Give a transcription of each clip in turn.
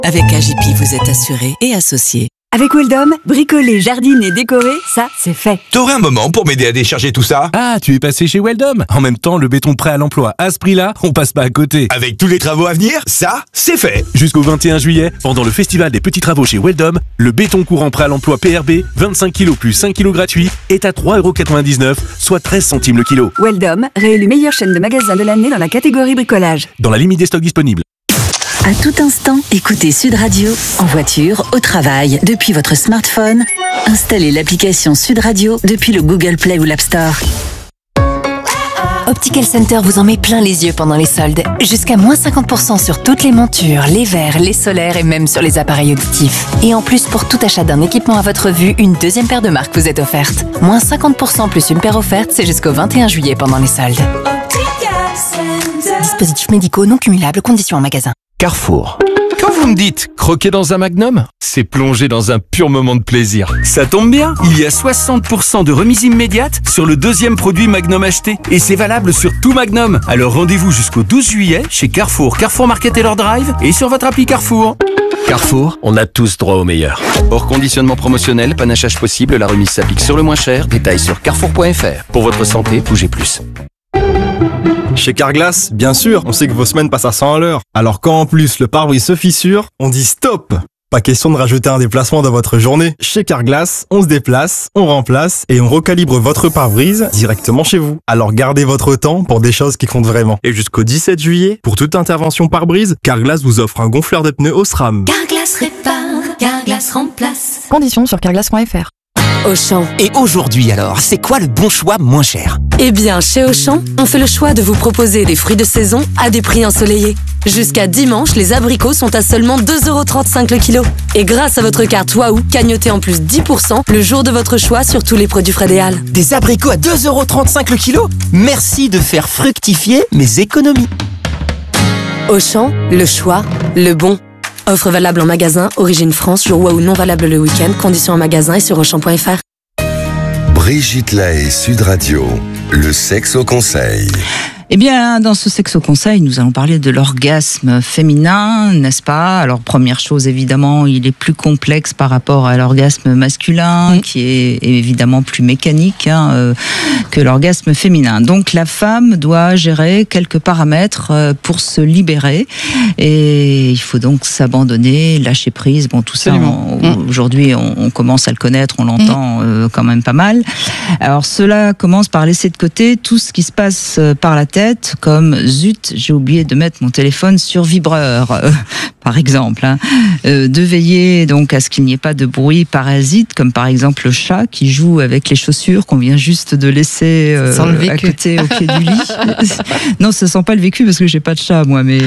Avec AJP, vous êtes assuré et associé. Avec Weldom, bricoler, jardiner, décorer, ça, c'est fait. T'aurais un moment pour m'aider à décharger tout ça? Ah, tu es passé chez Weldom. En même temps, le béton prêt à l'emploi, à ce prix-là, on passe pas à côté. Avec tous les travaux à venir, ça, c'est fait. Jusqu'au 21 juillet, pendant le festival des petits travaux chez Weldom, le béton courant prêt à l'emploi PRB, 25 kg plus 5 kg gratuit, est à 3,99€, soit 13 centimes le kilo. Weldom, réélu meilleure chaîne de magasins de l'année dans la catégorie bricolage. Dans la limite des stocks disponibles. À tout instant, écoutez Sud Radio, en voiture, au travail, depuis votre smartphone. Installez l'application Sud Radio depuis le Google Play ou l'App Store. Optical Center vous en met plein les yeux pendant les soldes. Jusqu'à moins 50% sur toutes les montures, les verres, les solaires et même sur les appareils auditifs. Et en plus, pour tout achat d'un équipement à votre vue, une deuxième paire de marques vous est offerte. Moins 50% plus une paire offerte, c'est jusqu'au 21 juillet pendant les soldes. Dispositifs médicaux non cumulables, conditions en magasin. Carrefour. Quand vous me dites croquer dans un Magnum, c'est plonger dans un pur moment de plaisir. Ça tombe bien, il y a 60% de remise immédiate sur le deuxième produit Magnum acheté. Et c'est valable sur tout Magnum. Alors rendez-vous jusqu'au 12 juillet chez Carrefour, Carrefour Market et leur drive et sur votre appli Carrefour. Carrefour, on a tous droit au meilleur. Hors conditionnement promotionnel, panachage possible, la remise s'applique sur le moins cher. Détails sur carrefour.fr. Pour votre santé, bougez plus. Chez Carglass, bien sûr, on sait que vos semaines passent à 100 à l'heure. Alors quand en plus le pare-brise se fissure, on dit stop! Pas question de rajouter un déplacement dans votre journée. Chez Carglass, on se déplace, on remplace et on recalibre votre pare-brise directement chez vous. Alors gardez votre temps pour des choses qui comptent vraiment. Et jusqu'au 17 juillet, pour toute intervention pare-brise, Carglass vous offre un gonfleur de pneus Osram. Carglass répare, Carglass remplace. Conditions sur carglass.fr. Auchan. Et aujourd'hui alors, c'est quoi le bon choix moins cher? Eh bien, chez Auchan, on fait le choix de vous proposer des fruits de saison à des prix ensoleillés. Jusqu'à dimanche, les abricots sont à seulement 2,35€ le kilo. Et grâce à votre carte Waouh, cagnotez en plus 10% le jour de votre choix sur tous les produits Frédéal. Des abricots à 2,35€ le kilo? Merci de faire fructifier mes économies. Auchan, le choix, le bon. Offre valable en magasin, origine France, jour Waouh non valable le week-end, conditions en magasin et sur Auchan.fr. Brigitte Lahaie, Sud Radio, le sexe au conseil. Eh bien, dans ce sexe au conseil, nous allons parler de l'orgasme féminin, n'est-ce pas? Alors, première chose, évidemment, il est plus complexe par rapport à l'orgasme masculin, qui est évidemment plus mécanique que l'orgasme féminin. Donc, la femme doit gérer quelques paramètres pour se libérer. Et il faut donc s'abandonner, lâcher prise. Bon, tout ça, aujourd'hui, on commence à le connaître, on l'entend quand même pas mal. Alors, cela commence par laisser de côté tout ce qui se passe par la tête, comme zut, j'ai oublié de mettre mon téléphone sur vibreur, par exemple. De veiller donc à ce qu'il n'y ait pas de bruit parasite, comme par exemple le chat qui joue avec les chaussures qu'on vient juste de laisser à côté au pied du lit. Non, ça sent pas le vécu parce que j'ai pas de chat moi, mais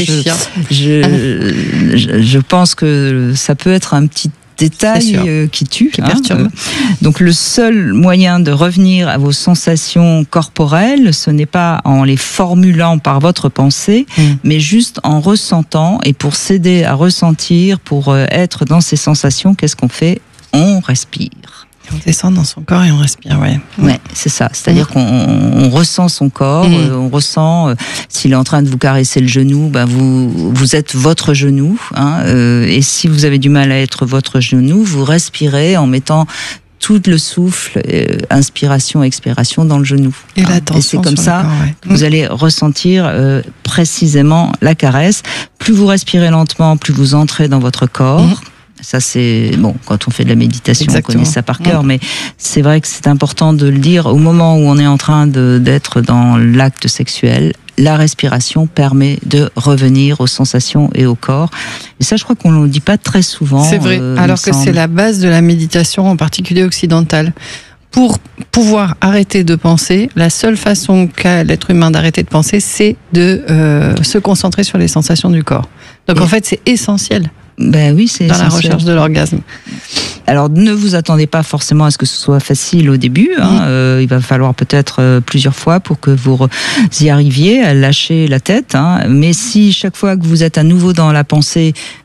je pense que ça peut être un petit détail qui tue, qui perturbe. Donc le seul moyen de revenir à vos sensations corporelles, ce n'est pas en les formulant par votre pensée, mais juste en ressentant. Et pour s'aider à ressentir, pour être dans ces sensations, qu'est-ce qu'on fait? On respire. On descend dans son corps et on respire, Ouais, c'est ça. C'est-à-dire qu'on ressent son corps, on ressent s'il est en train de vous caresser le genou, vous êtes votre genou. Et si vous avez du mal à être votre genou, vous respirez en mettant tout le souffle, inspiration, expiration dans le genou. Et l'attention. Et c'est comme ça corps, que vous allez ressentir précisément la caresse. Plus vous respirez lentement, plus vous entrez dans votre corps. Ça, c'est bon, quand on fait de la méditation, on connaît ça par cœur, mais c'est vrai que c'est important de le dire au moment où on est en train d'être dans l'acte sexuel. La respiration permet de revenir aux sensations et au corps. Et ça, je crois qu'on ne le dit pas très souvent. C'est vrai, alors que c'est la base de la méditation, en particulier occidentale. Pour pouvoir arrêter de penser, la seule façon qu'a l'être humain d'arrêter de penser, c'est de se concentrer sur les sensations du corps. Donc en fait, c'est essentiel. Ben oui, c'est dans essentiel. La recherche de l'orgasme. Alors, ne vous attendez pas forcément à ce que ce soit facile au début. Il va falloir peut-être plusieurs fois pour que vous y arriviez à lâcher la tête. Mais si chaque fois que vous êtes à nouveau dans la pensée,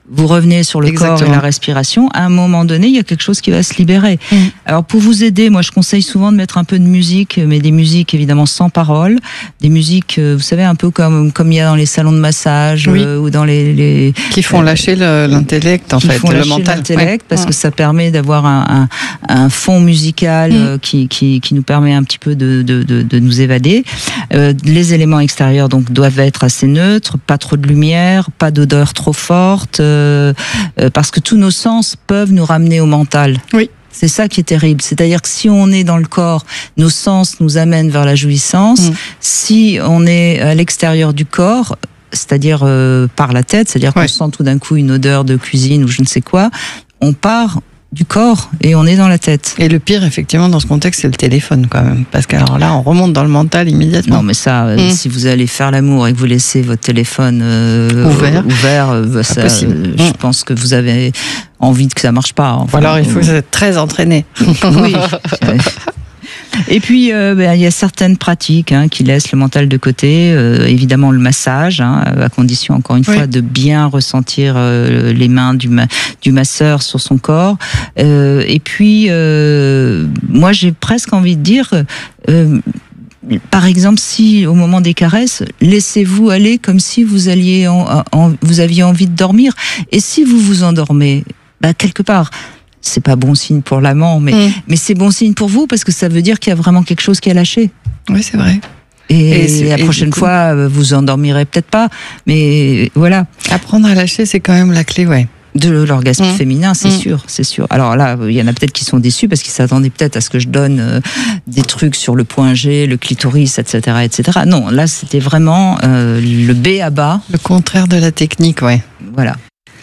vous revenez sur le corps et la respiration, à un moment donné, il y a quelque chose qui va se libérer. Alors pour vous aider, moi je conseille souvent de mettre un peu de musique, mais des musiques évidemment sans parole, des musiques, vous savez, un peu comme il y a dans les salons de massage ou dans les qui font lâcher l'intellect, en fait, le mental. L'intellect, parce que ça permet d'avoir un fond musical qui nous permet un petit peu de nous évader. Les éléments extérieurs donc doivent être assez neutres, pas trop de lumière, pas d'odeur trop forte, parce que tous nos sens peuvent nous ramener au mental. Oui. C'est ça qui est terrible. C'est-à-dire que si on est dans le corps, nos sens nous amènent vers la jouissance. Si on est à l'extérieur du corps, c'est-à-dire par la tête, c'est-à-dire qu'on sent tout d'un coup une odeur de cuisine ou je ne sais quoi, on part du corps et on est dans la tête. Et le pire, effectivement, dans ce contexte, c'est le téléphone quand même. Parce que alors là, on remonte dans le mental immédiatement. Non, mais ça, si vous allez faire l'amour et que vous laissez votre téléphone ouvert, ça, je pense que vous avez envie que ça marche pas. Enfin, alors, il faut être très entraîné. Oui. Et puis, il y a certaines pratiques qui laissent le mental de côté. Évidemment, le massage, à condition, encore une fois, de bien ressentir les mains du masseur sur son corps. Et puis, moi, j'ai presque envie de dire... par exemple, si au moment des caresses, laissez-vous aller comme si vous aviez envie de dormir. Et si vous vous endormez, quelque part... c'est pas bon signe pour l'amant, mais c'est bon signe pour vous parce que ça veut dire qu'il y a vraiment quelque chose qui a lâché. Oui, c'est vrai. Et la prochaine fois, vous endormirez peut-être pas, mais voilà. Apprendre à lâcher, c'est quand même la clé, de l'orgasme féminin, c'est sûr, c'est sûr. Alors là, il y en a peut-être qui sont déçus parce qu'ils s'attendaient peut-être à ce que je donne des trucs sur le point G, le clitoris, etc., etc. Non, là, c'était vraiment le B à bas. Le contraire de la technique, Voilà.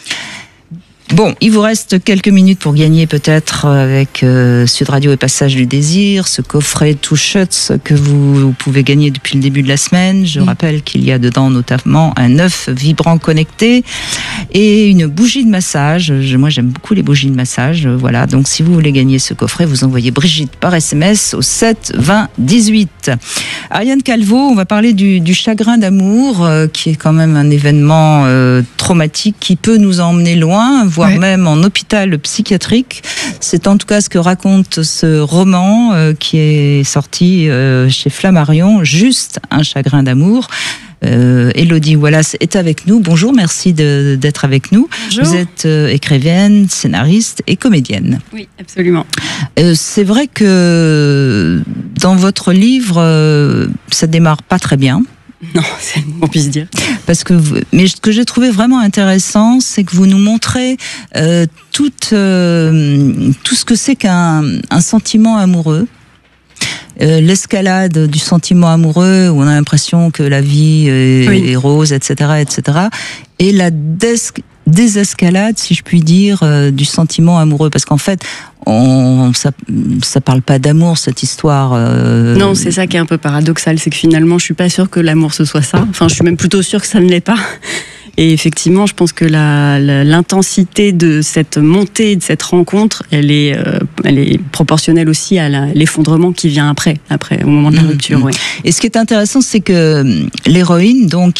Bon, il vous reste quelques minutes pour gagner peut-être avec Sud Radio et Passage du Désir, ce coffret Two Shots que vous pouvez gagner depuis le début de la semaine. Je rappelle qu'il y a dedans notamment un œuf vibrant connecté et une bougie de massage. Moi, j'aime beaucoup les bougies de massage. Voilà, donc si vous voulez gagner ce coffret, vous envoyez Brigitte par SMS au 7 20 18. Ariane Calvo, on va parler du chagrin d'amour, qui est quand même un événement traumatique qui peut nous emmener loin, voire même en hôpital psychiatrique. C'est en tout cas ce que raconte ce roman qui est sorti chez Flammarion, Juste un chagrin d'amour. Élodie Wallace est avec nous. Bonjour, merci d'être avec nous. Bonjour. Vous êtes écrivaine, scénariste et comédienne. Oui, absolument. C'est vrai que dans votre livre, ça démarre pas très bien. Non, c'est le moins qu'on puisse dire. Parce que mais ce que j'ai trouvé vraiment intéressant, c'est que vous nous montrez tout ce que c'est qu'un sentiment amoureux. L'escalade du sentiment amoureux où on a l'impression que la vie est rose, etc., etc. Et la désescalade, si je puis dire, du sentiment amoureux. Parce qu'en fait, ça parle pas d'amour, cette histoire. Non, c'est ça qui est un peu paradoxal, c'est que finalement, je suis pas sûre que l'amour ce soit ça. Enfin, je suis même plutôt sûre que ça ne l'est pas. Et effectivement, je pense que l'intensité de cette montée, de cette rencontre, elle est proportionnelle aussi à l'effondrement qui vient après au moment de la rupture. Oui. Et ce qui est intéressant, c'est que l'héroïne, donc,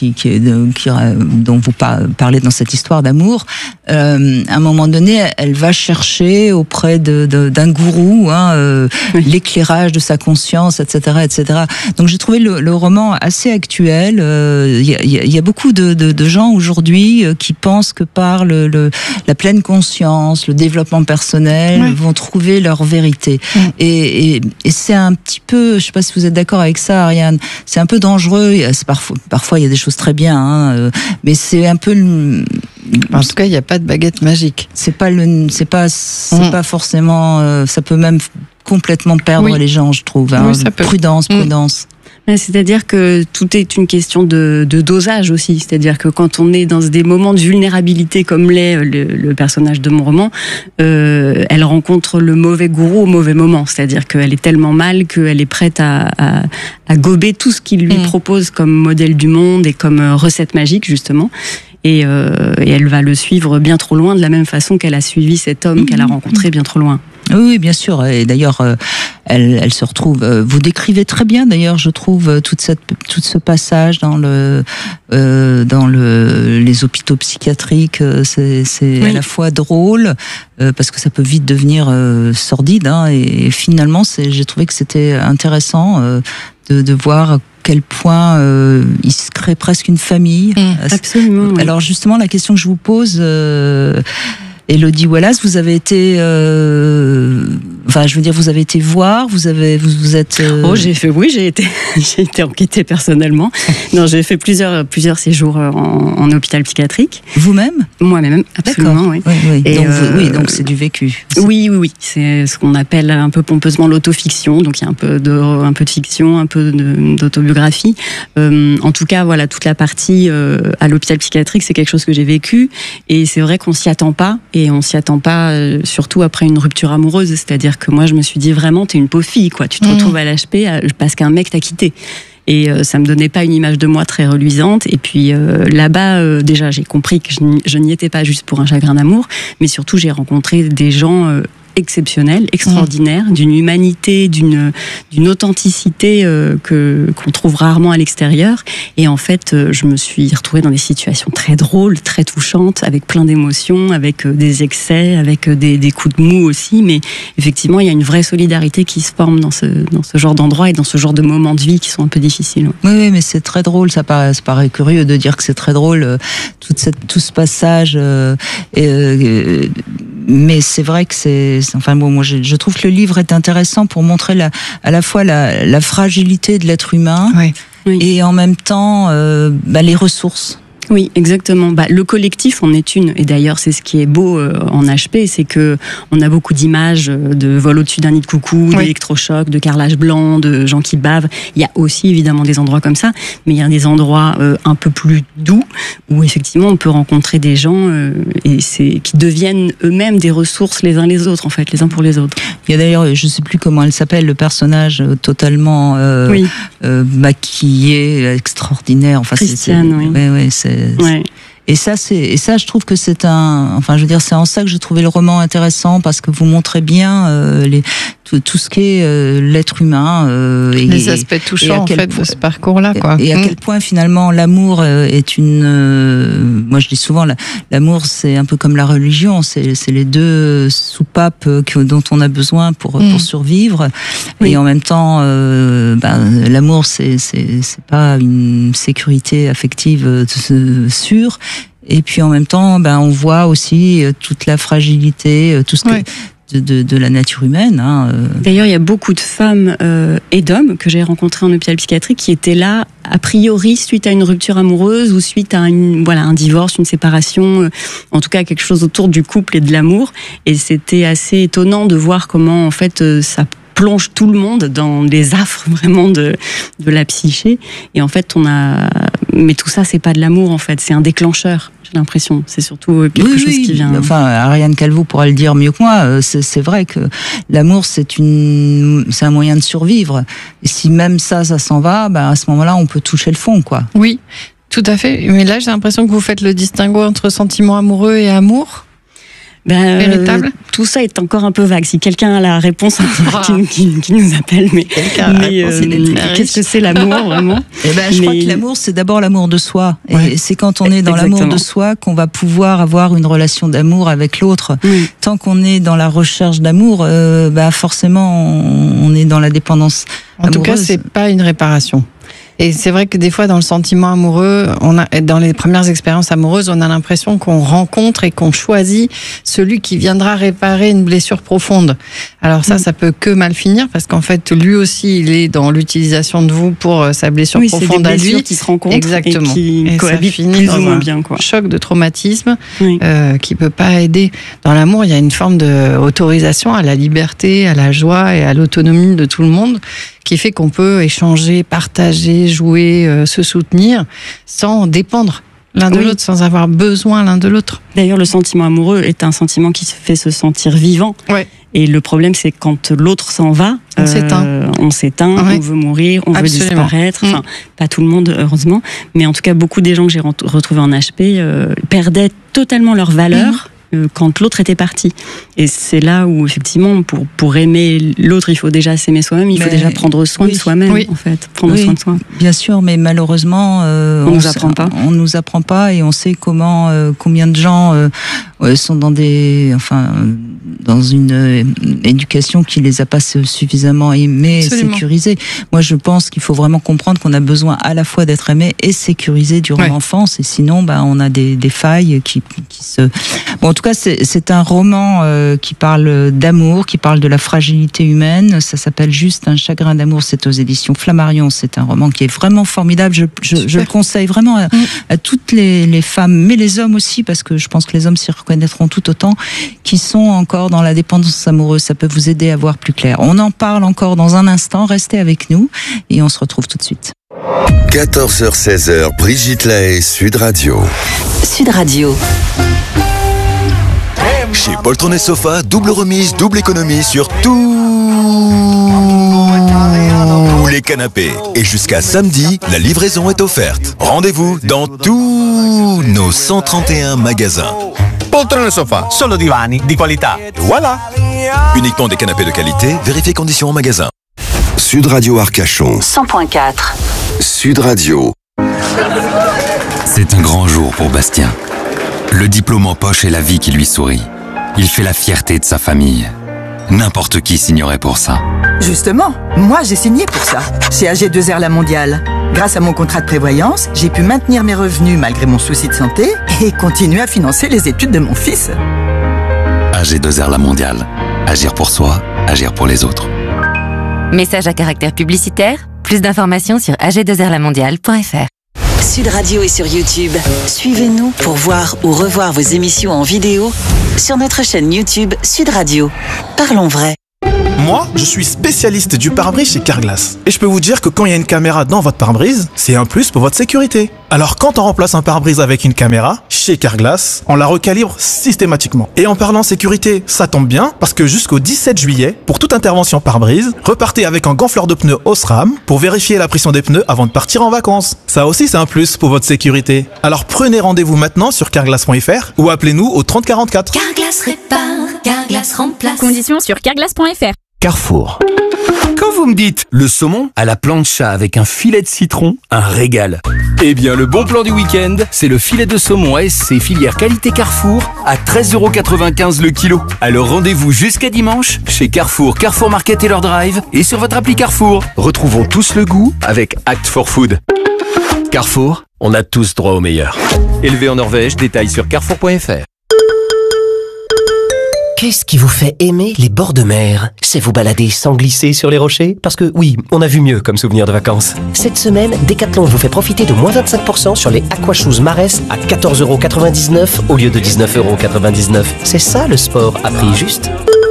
dont vous parlez dans cette histoire d'amour, à un moment donné, elle va chercher auprès d'un gourou l'éclairage de sa conscience, etc., etc. Donc, j'ai trouvé le roman assez actuel. Il y a beaucoup de gens aujourd'hui qui pensent que par la pleine conscience, le développement personnel, vont trouver leur vérité. Et c'est un petit peu, je ne sais pas si vous êtes d'accord avec ça, Ariane, c'est un peu dangereux. Parfois, il y a des choses très bien, mais c'est un peu... En tout cas, il n'y a pas de baguette magique. C'est pas forcément... ça peut même complètement perdre les gens, je trouve. Prudence. C'est-à-dire que tout est une question de dosage aussi. C'est-à-dire que quand on est dans des moments de vulnérabilité comme l'est le personnage de mon roman, elle rencontre le mauvais gourou au mauvais moment. C'est-à-dire qu'elle est tellement mal qu'elle est prête à gober tout ce qu'il lui propose comme modèle du monde et comme recette magique, justement. Et elle va le suivre bien trop loin, de la même façon qu'elle a suivi cet homme qu'elle a rencontré bien trop loin. Oui, bien sûr. Et d'ailleurs, elle se retrouve. Vous décrivez très bien, d'ailleurs, je trouve, tout ce passage dans les hôpitaux psychiatriques. C'est à la fois drôle parce que ça peut vite devenir sordide. Et finalement, j'ai trouvé que c'était intéressant de voir quel point il se crée presque une famille. Absolument. Oui. Alors justement, la question que je vous pose. Élodie Wallace, vous avez été, vous avez été voir, vous êtes. J'ai été enquêtée personnellement. Non, j'ai fait plusieurs séjours en hôpital psychiatrique. Vous-même ? Moi-même, absolument. D'accord. Oui. Et donc c'est du vécu. Oui. C'est ce qu'on appelle un peu pompeusement l'autofiction. Donc il y a un peu de fiction, un peu d'autobiographie. En tout cas, voilà, toute la partie à l'hôpital psychiatrique, c'est quelque chose que j'ai vécu. Et c'est vrai qu'on s'y attend pas. Et on s'y attend pas, surtout après une rupture amoureuse. C'est-à-dire que moi, je me suis dit vraiment, t'es une pauvre fille, quoi. Tu te retrouves à l'HP parce qu'un mec t'a quitté. Et ça me donnait pas une image de moi très reluisante. Et puis là-bas, déjà, j'ai compris que je n'y étais pas juste pour un chagrin d'amour, mais surtout, j'ai rencontré des gens exceptionnel, extraordinaire, d'une humanité, d'une authenticité qu'on trouve rarement à l'extérieur. Et en fait, je me suis retrouvée dans des situations très drôles, très touchantes, avec plein d'émotions, avec des excès, avec des coups de mou aussi. Mais effectivement, il y a une vraie solidarité qui se forme dans ce genre d'endroit et dans ce genre de moments de vie qui sont un peu difficiles. Oui, mais c'est très drôle. Ça paraît curieux de dire que c'est très drôle, tout ce passage. Mais c'est vrai que moi je trouve que le livre est intéressant pour montrer à la fois la fragilité de l'être humain et en même temps les ressources. Oui, exactement. Le collectif en est une. Et d'ailleurs, c'est ce qui est beau en HP, c'est que on a beaucoup d'images de vol au-dessus d'un nid de coucou, d'électrochocs, de carrelage blanc, de gens qui bavent. Il y a aussi évidemment des endroits comme ça, mais il y a des endroits un peu plus doux où effectivement on peut rencontrer des gens qui deviennent eux-mêmes des ressources les uns les autres, en fait, les uns pour les autres. Il y a d'ailleurs, je sais plus comment elle s'appelle, le personnage totalement maquillé, extraordinaire. Enfin, Christiane, Et ça, je trouve que c'est c'est en ça que j'ai trouvé le roman intéressant parce que vous montrez bien tout ce qu'est l'être humain. Les aspects touchants, en fait, de ce parcours-là, quoi. Et à quel point, finalement, l'amour est moi, je dis souvent, l'amour, c'est un peu comme la religion. C'est les deux soupapes dont on a besoin pour survivre. Oui. Et en même temps, l'amour, c'est pas une sécurité affective sûre. Et puis en même temps, on voit aussi toute la fragilité, tout ce de la nature humaine. D'ailleurs, il y a beaucoup de femmes et d'hommes que j'ai rencontrés en hôpital psychiatrique qui étaient là, a priori, suite à une rupture amoureuse ou suite à un divorce, une séparation, en tout cas quelque chose autour du couple et de l'amour. Et c'était assez étonnant de voir comment, en fait, ça plonge tout le monde dans les affres vraiment de la psyché. Et en fait, mais tout ça, c'est pas de l'amour, en fait, c'est un déclencheur. J'ai l'impression, c'est surtout quelque chose qui vient. Enfin, Ariane Calvo pourra le dire mieux que moi. C'est vrai que l'amour, c'est un moyen de survivre. Et si même ça s'en va, à ce moment-là, on peut toucher le fond, quoi. Oui, tout à fait. Mais là, j'ai l'impression que vous faites le distinguo entre sentiment amoureux et amour. Véritable. Tout ça est encore un peu vague. Si quelqu'un a la réponse, qui nous appelle. Mais qu'est-ce que c'est l'amour vraiment? Je crois que l'amour, c'est d'abord l'amour de soi. Et c'est quand on est dans l'amour de soi qu'on va pouvoir avoir une relation d'amour avec l'autre. Tant qu'on est dans la recherche d'amour, forcément, on est dans la dépendance amoureuse. En tout cas, c'est pas une réparation. Et c'est vrai que des fois, dans le sentiment amoureux, dans les premières expériences amoureuses, on a l'impression qu'on rencontre et qu'on choisit celui qui viendra réparer une blessure profonde. Alors ça peut que mal finir parce qu'en fait, lui aussi, il est dans l'utilisation de vous pour sa blessure profonde à lui. C'est des blessures qui se rencontrent. Exactement. Et qui cohabitent plus ou moins bien, quoi. Choc de traumatisme qui peut pas aider. Dans l'amour, il y a une forme d'autorisation à la liberté, à la joie et à l'autonomie de tout le monde, qui fait qu'on peut échanger, partager, jouer, se soutenir, sans dépendre l'un de l'autre, sans avoir besoin l'un de l'autre. D'ailleurs, le sentiment amoureux est un sentiment qui se fait se sentir vivant. Et le problème, c'est quand l'autre s'en va, on s'éteint, on veut mourir, on veut disparaître. Enfin, pas tout le monde, heureusement, mais en tout cas, beaucoup des gens que j'ai retrouvés en HP perdaient totalement leur valeur. quand l'autre était parti. Et c'est là où, effectivement, pour aimer l'autre, il faut déjà s'aimer soi-même, il faut déjà prendre soin de soi-même, en fait. Prendre soin de soi. Bien sûr, mais malheureusement, on nous apprend pas. On nous apprend pas et on sait combien de gens sont dans une éducation qui les a pas suffisamment aimés et sécurisés. Moi, je pense qu'il faut vraiment comprendre qu'on a besoin à la fois d'être aimé et sécurisé durant l'enfance, et sinon, on a des failles qui se... Bon, en tout cas, c'est un roman qui parle d'amour, qui parle de la fragilité humaine. Ça s'appelle Juste un chagrin d'amour. C'est aux éditions Flammarion. C'est un roman qui est vraiment formidable. Je le conseille vraiment à toutes les femmes, mais les hommes aussi, parce que je pense que les hommes s'y reconnaîtront tout autant, qui sont encore dans la dépendance amoureuse. Ça peut vous aider à voir plus clair. On en parle encore dans un instant. Restez avec nous et on se retrouve tout de suite. 14h-16h, Brigitte Lahaie, Sud Radio. Sud Radio. Chez Poltron & Sofa, double remise, double économie sur tous les canapés. Et jusqu'à samedi, la livraison est offerte. Rendez-vous dans tous nos 131 magasins. Poltron & Sofa, solo divani di qualità. Voilà. Uniquement des canapés de qualité, vérifiez conditions en magasin. Sud Radio Arcachon. 100.4. Sud Radio. C'est un grand jour pour Bastien. Le diplôme en poche et la vie qui lui sourit. Il fait la fierté de sa famille. N'importe qui signerait pour ça. Justement, moi j'ai signé pour ça, chez AG2R La Mondiale. Grâce à mon contrat de prévoyance, j'ai pu maintenir mes revenus malgré mon souci de santé et continuer à financer les études de mon fils. AG2R La Mondiale. Agir pour soi, agir pour les autres. Message à caractère publicitaire. Plus d'informations sur ag2rlamondiale.fr. Sud Radio est sur YouTube. Suivez-nous pour voir ou revoir vos émissions en vidéo sur notre chaîne YouTube Sud Radio. Parlons vrai. Moi, je suis spécialiste du pare-brise chez Carglass. Et je peux vous dire que quand il y a une caméra dans votre pare-brise, c'est un plus pour votre sécurité. Alors quand on remplace un pare-brise avec une caméra, chez Carglass, on la recalibre systématiquement. Et en parlant sécurité, ça tombe bien, parce que jusqu'au 17 juillet, pour toute intervention pare-brise, repartez avec un gonfleur de pneus Osram pour vérifier la pression des pneus avant de partir en vacances. Ça aussi, c'est un plus pour votre sécurité. Alors prenez rendez-vous maintenant sur carglass.fr ou appelez-nous au 3044. Carglass répare, Carglass remplace. Conditions sur carglass.fr. Carrefour. Quand vous me dites le saumon à la plancha avec un filet de citron, un régal. Eh bien, le bon plan du week-end, c'est le filet de saumon ASC filière qualité Carrefour à 13,95€ le kilo. Alors rendez-vous jusqu'à dimanche chez Carrefour, Carrefour Market et leur drive et sur votre appli Carrefour. Retrouvons tous le goût avec Act for Food. Carrefour, on a tous droit au meilleur. Élevé en Norvège, détails sur carrefour.fr. Qu'est-ce qui vous fait aimer les bords de mer? C'est vous balader sans glisser sur les rochers? Parce que oui, on a vu mieux comme souvenir de vacances. Cette semaine, Decathlon vous fait profiter de moins 25% sur les Aquashoes Marès à 14,99€ au lieu de 19,99€. C'est ça le sport à prix juste.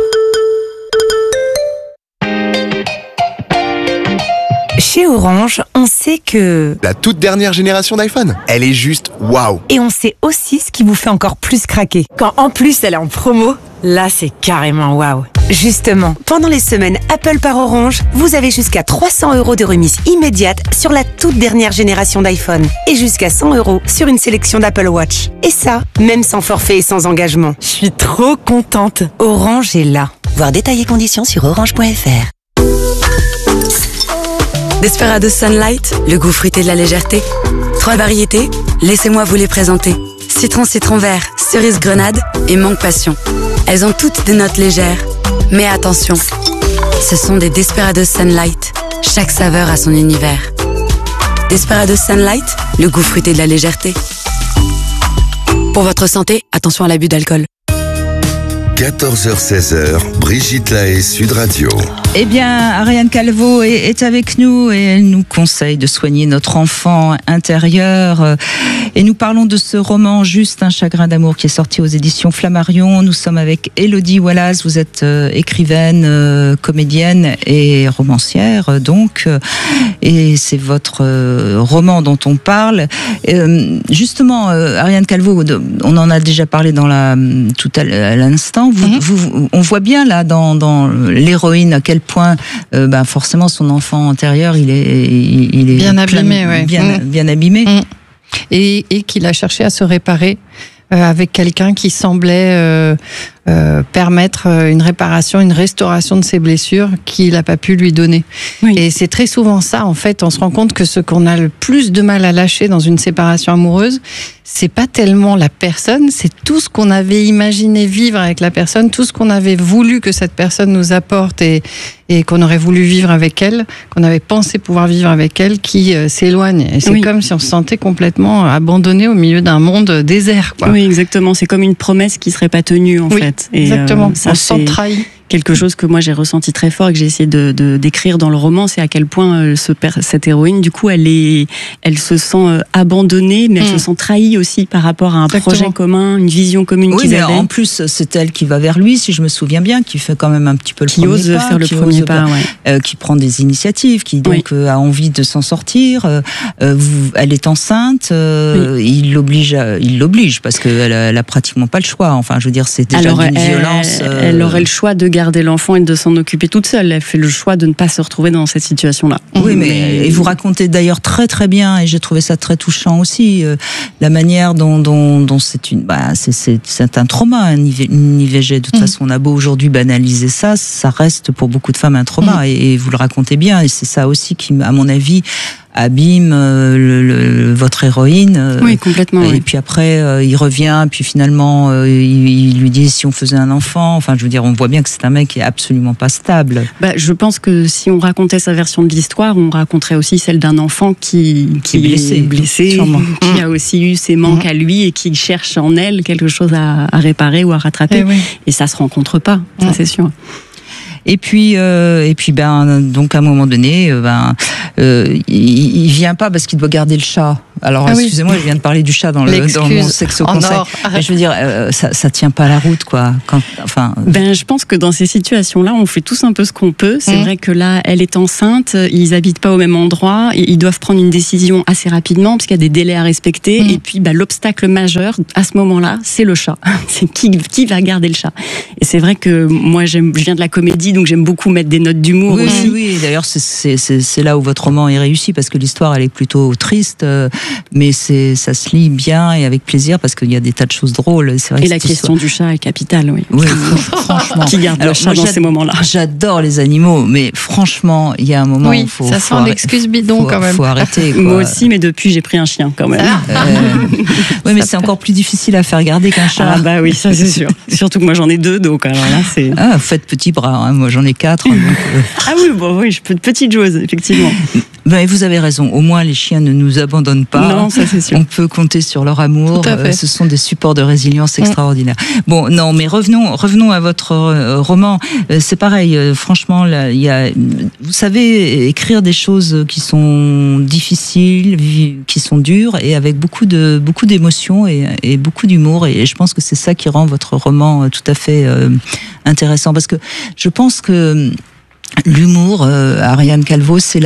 Chez Orange, on sait que... La toute dernière génération d'iPhone, elle est juste waouh. Et on sait aussi ce qui vous fait encore plus craquer. Quand en plus elle est en promo, là c'est carrément waouh. Justement, pendant les semaines Apple par Orange, vous avez jusqu'à 300€ de remise immédiate sur la toute dernière génération d'iPhone. Et jusqu'à 100€ sur une sélection d'Apple Watch. Et ça, même sans forfait et sans engagement. Je suis trop contente. Orange est là. Voir détails et conditions sur orange.fr. Desperados Sunlight, le goût fruité de la légèreté. 3 variétés, laissez-moi vous les présenter. Citron vert, cerise grenade et mangue passion. Elles ont toutes des notes légères. Mais attention, ce sont des Desperados Sunlight. Chaque saveur a son univers. Desperados Sunlight, le goût fruité de la légèreté. Pour votre santé, attention à l'abus d'alcool. 14h-16h, Brigitte Lahaie, Sud Radio. Eh bien, Ariane Calvo est avec nous et elle nous conseille de soigner notre enfant intérieur. Et nous parlons de ce roman Juste un chagrin d'amour qui est sorti aux éditions Flammarion. Nous sommes avec Élodie Wallace. Vous êtes écrivaine, comédienne et romancière, donc. Et c'est votre roman dont on parle. Justement, Ariane Calvo, on en a déjà parlé tout à l'instant. On voit bien là dans l'héroïne à quel point forcément son enfant intérieur il est bien abîmé, bien abîmé. Et qu'il a cherché à se réparer avec quelqu'un qui semblait permettre une réparation, une restauration de ses blessures qu'il n'a pas pu lui donner. Et c'est très souvent ça, en fait, on se rend compte que ce qu'on a le plus de mal à lâcher dans une séparation amoureuse, c'est pas tellement la personne, c'est tout ce qu'on avait imaginé vivre avec la personne, tout ce qu'on avait voulu que cette personne nous apporte et qu'on aurait voulu vivre avec elle, qu'on avait pensé pouvoir vivre avec elle, qui s'éloigne. Et c'est comme si on se sentait complètement abandonné au milieu d'un monde désert, quoi. Oui, exactement. C'est comme une promesse qui serait pas tenue, en fait. Et exactement. Ça, on se sent trahi. Quelque chose que moi j'ai ressenti très fort et que j'ai essayé de décrire dans le roman, c'est à quel point cette héroïne, du coup, elle se sent abandonnée, mais elle se sent trahie aussi par rapport à un projet commun, une vision commune qu'ils avaient. En plus, c'est elle qui va vers lui, si je me souviens bien, qui fait quand même un petit peu le premier pas. Qui ose faire le premier pas, qui prend des initiatives, qui donc a envie de s'en sortir. Elle est enceinte, il l'oblige parce qu'elle a pratiquement pas le choix. Enfin, je veux dire, c'est déjà une violence. Elle aurait le choix de garder l'enfant et de s'en occuper toute seule. Elle fait le choix de ne pas se retrouver dans cette situation-là. Oui, mais et vous racontez d'ailleurs très très bien, et j'ai trouvé ça très touchant aussi, la manière dont c'est un trauma, une IVG. De toute façon, on a beau aujourd'hui banaliser ça, ça reste pour beaucoup de femmes un trauma, et vous le racontez bien, et c'est ça aussi qui, à mon avis, abîme votre héroïne. Oui, complètement. Et puis après, il revient, puis finalement, il lui dit si on faisait un enfant. Enfin, je veux dire, on voit bien que c'est un mec qui est absolument pas stable. Je pense que si on racontait sa version de l'histoire, on raconterait aussi celle d'un enfant qui est blessé, qui a aussi eu ses manques à lui et qui cherche en elle quelque chose à réparer ou à rattraper. Et ça se rencontre pas, ça c'est sûr. Et puis, donc à un moment donné, il vient pas parce qu'il doit garder le chat. Alors, excusez-moi, je viens de parler du chat dans mon sexo conseil. Mais je veux dire, ça tient pas la route, quoi. Je pense que dans ces situations-là, on fait tous un peu ce qu'on peut. C'est vrai que là, elle est enceinte, ils habitent pas au même endroit, ils doivent prendre une décision assez rapidement parce qu'il y a des délais à respecter. Et puis, l'obstacle majeur à ce moment-là, c'est le chat. C'est qui va garder le chat. Et c'est vrai que moi, je viens de la comédie, donc j'aime beaucoup mettre des notes d'humour aussi. Oui, d'ailleurs, c'est là où votre roman est réussi, parce que l'histoire, elle est plutôt triste, mais ça se lit bien et avec plaisir, parce qu'il y a des tas de choses drôles. C'est vrai et la question du chat est capitale, oui, franchement. Qui garde le chat dans ces moments-là? J'adore les animaux, mais franchement, il y a un moment où il faut... ça sent l'excuse bidon quand même. Faut arrêter, quoi. Moi aussi, mais depuis, j'ai pris un chien quand même. Oui, mais c'est encore plus difficile à faire garder qu'un chat. Ah bah oui, ça c'est sûr. Surtout que moi j'en ai 2, donc alors là c'est... Faites petit bras, hein. Moi j'en ai 4. Donc, oui, je peux de petite chose, effectivement. Vous avez raison, au moins les chiens ne nous abandonnent pas. Non, ça c'est sûr. On peut compter sur leur amour. Tout à fait. Ce sont des supports de résilience extraordinaires. Bon, non, mais revenons à votre roman. C'est pareil, franchement, là, vous savez écrire des choses qui sont difficiles, qui sont dures, et avec beaucoup d'émotions et beaucoup d'humour. Et je pense que c'est ça qui rend votre roman tout à fait intéressant, parce que je pense que l'humour, Ariane Calvo, c'est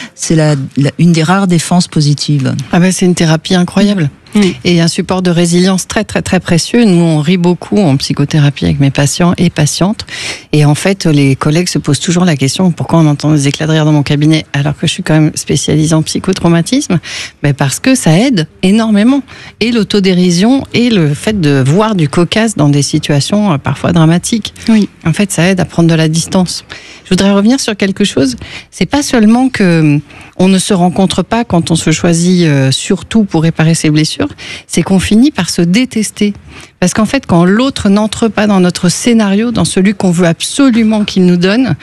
une des rares défenses positives. C'est une thérapie incroyable. Et un support de résilience très très très précieux. Nous, on rit beaucoup en psychothérapie avec mes patients et patientes. Et en fait, les collègues se posent toujours la question, pourquoi on entend des éclats de rire dans mon cabinet alors que je suis quand même spécialisée en psychotraumatisme? Parce que ça aide énormément. Et l'autodérision et le fait de voir du cocasse dans des situations parfois dramatiques. Oui. En fait, ça aide à prendre de la distance. Je voudrais revenir sur quelque chose. C'est pas seulement que on ne se rencontre pas quand on se choisit surtout pour réparer ses blessures, c'est qu'on finit par se détester. Parce qu'en fait, quand l'autre n'entre pas dans notre scénario, dans celui qu'on veut absolument qu'il nous donne,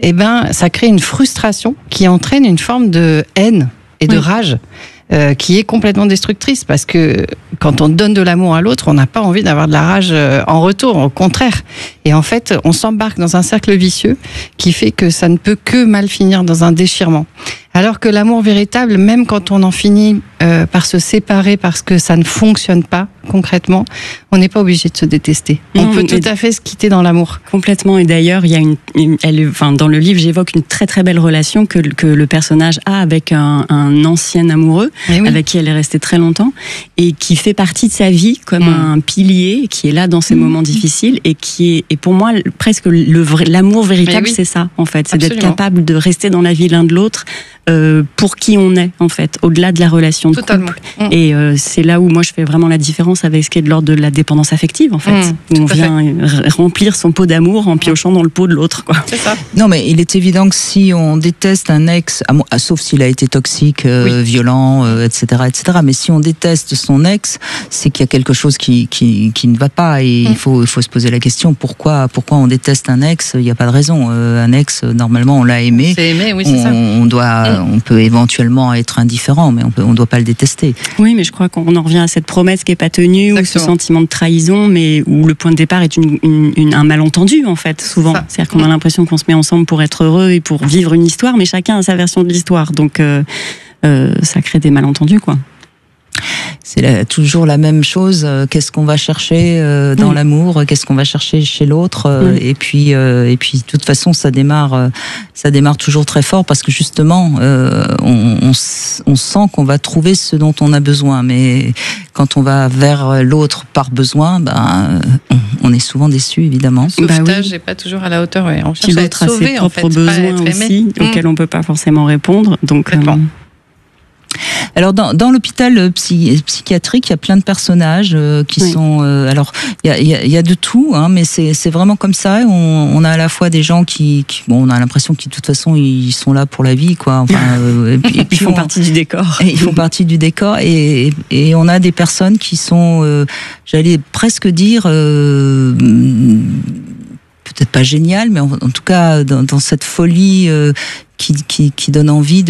ça crée une frustration qui entraîne une forme de haine et de rage. Qui est complètement destructrice, parce que quand on donne de l'amour à l'autre, on n'a pas envie d'avoir de la rage en retour, au contraire. Et en fait, on s'embarque dans un cercle vicieux qui fait que ça ne peut que mal finir dans un déchirement. Alors que l'amour véritable, même quand on en finit par se séparer parce que ça ne fonctionne pas concrètement, on n'est pas obligé de se détester. On peut tout à fait se quitter dans l'amour. Complètement. Et d'ailleurs, il y a dans le livre, j'évoque une très très belle relation que le personnage a avec un ancien amoureux, avec qui elle est restée très longtemps, et qui fait partie de sa vie comme un pilier, qui est là dans ces moments difficiles, et qui est pour moi presque l'amour véritable, c'est ça en fait, c'est d'être capable de rester dans la vie l'un de l'autre. Pour qui on est en fait, au-delà de la relation de couple. Et c'est là où moi je fais vraiment la différence différence avec ce qui est de l'ordre de la dépendance affective, en fait. Où on vient remplir son pot d'amour en piochant dans le pot de l'autre, quoi. C'est ça. Non, mais il est évident que si on déteste un ex, sauf s'il a été toxique, violent, etc., mais si on déteste son ex, c'est qu'il y a quelque chose qui ne va pas, et il faut se poser la question, pourquoi on déteste un ex? Il n'y a pas de raison. Un ex, normalement, on l'a aimé. C'est aimé, oui, c'est ça. On peut éventuellement être indifférent, mais on doit pas le détester. Oui, mais je crois qu'on en revient à cette promesse qui est pas tenue, ou ce sentiment de trahison, mais où le point de départ est un malentendu, en fait, souvent. C'est-à-dire qu'on a l'impression qu'on se met ensemble pour être heureux et pour vivre une histoire, mais chacun a sa version de l'histoire. Donc, ça crée des malentendus, quoi. C'est toujours la même chose. Qu'est-ce qu'on va chercher dans l'amour? Qu'est-ce qu'on va chercher chez l'autre? Et puis, de toute façon, ça démarre toujours très fort parce que justement, on sent qu'on va trouver ce dont on a besoin. Mais quand on va vers l'autre par besoin, on est souvent déçu, évidemment. Le sauvetage n'est pas toujours à la hauteur. Ouais. On cherche à être sauvé, ses propres besoins aussi, auxquels on peut pas forcément répondre. Donc, alors dans l'hôpital psychiatrique, il y a plein de personnages qui sont. Alors il y a de tout, hein, mais c'est vraiment comme ça. On a à la fois des gens qui on a l'impression qu'ils de toute façon ils sont là pour la vie, quoi. Enfin, et puis ils font partie du décor. Ils font partie du décor et on a des personnes qui sont, j'allais presque dire. Peut-être pas géniales, mais en tout cas dans cette folie qui donne envie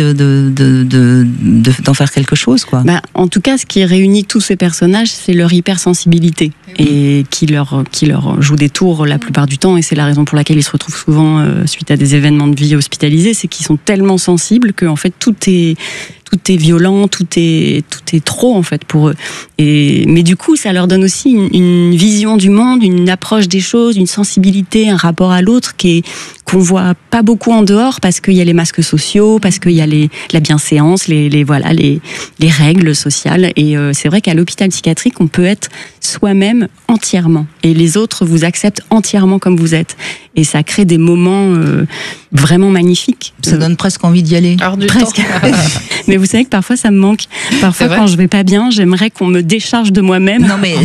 d'en faire quelque chose, quoi. En tout cas, ce qui réunit tous ces personnages, c'est leur hypersensibilité et qui leur joue des tours la plupart du temps, et c'est la raison pour laquelle ils se retrouvent souvent suite à des événements de vie hospitalisés, c'est qu'ils sont tellement sensibles que en fait tout est violent, tout est trop en fait pour eux. Mais du coup, ça leur donne aussi une vision du monde, une approche des choses, une sensibilité, un rapport à l'autre qu'on voit pas beaucoup en dehors parce qu'il y a les masques sociaux, parce qu'il y a la bienséance, les règles sociales. Et c'est vrai qu'à l'hôpital psychiatrique, on peut être soi-même entièrement, et les autres vous acceptent entièrement comme vous êtes. Et ça crée des moments vraiment magnifiques. Ça donne presque envie d'y aller. Presque. Mais vous savez que parfois ça me manque. Parfois quand je vais pas bien, j'aimerais qu'on me décharge de moi-même. Non mais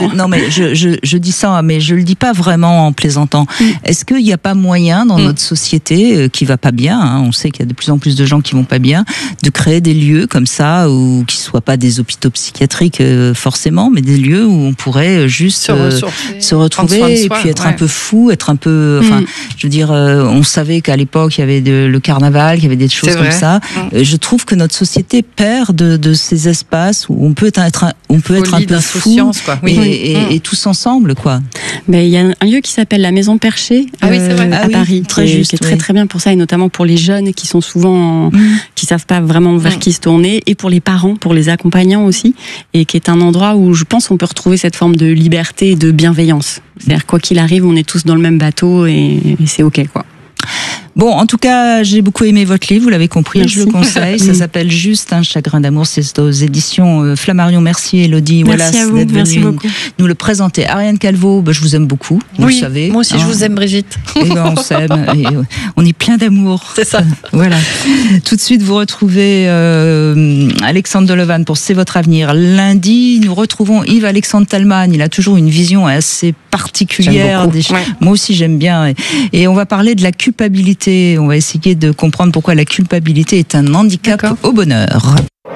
je dis ça, mais je le dis pas vraiment en plaisantant. Est-ce qu'il n'y a pas moyen dans notre société qui va pas bien, hein, on sait qu'il y a de plus en plus de gens qui vont pas bien, de créer des lieux comme ça, ou qui soient pas des hôpitaux psychiatriques forcément, mais des lieux où on pourrait juste se retrouver et puis être un peu fou, être un peu, enfin, je veux dire, on savait qu'à l'époque il y avait le carnaval, qu'il y avait des choses comme ça. Je trouve que notre société perd de ces espaces où on peut être un peu fou, quoi. Et tous ensemble, quoi. Mais il y a un lieu qui s'appelle la Maison Perchée à Paris, qui est très très bien pour ça, et notamment pour les jeunes qui sont souvent qui savent pas vraiment vers qui se tourner, et pour les parents, pour les accompagnants aussi, et qui est un endroit où je pense qu'on peut retrouver cette forme de liberté et de bienveillance. C'est-à-dire quoi qu'il arrive, on est tous dans le même bateau et c'est ok, quoi. Bon, en tout cas, j'ai beaucoup aimé votre livre, vous l'avez compris. Merci. Je le conseille. Ça s'appelle Juste un chagrin d'amour. C'est aux éditions Flammarion. Merci Elodie Wallace d'être venue nous le présenter. Ariane Calvo, je vous aime beaucoup, vous le savez. Moi aussi, je vous aime, Brigitte. Et on s'aime. On est plein d'amour. C'est ça. Voilà. Tout de suite, vous retrouvez Alexandre Delevan pour C'est votre avenir. Lundi, nous retrouvons Yves-Alexandre Talman. Il a toujours une vision assez particulière. Moi aussi, j'aime bien. Et on va parler de la culpabilité. On va essayer de comprendre pourquoi la culpabilité est un handicap au bonheur.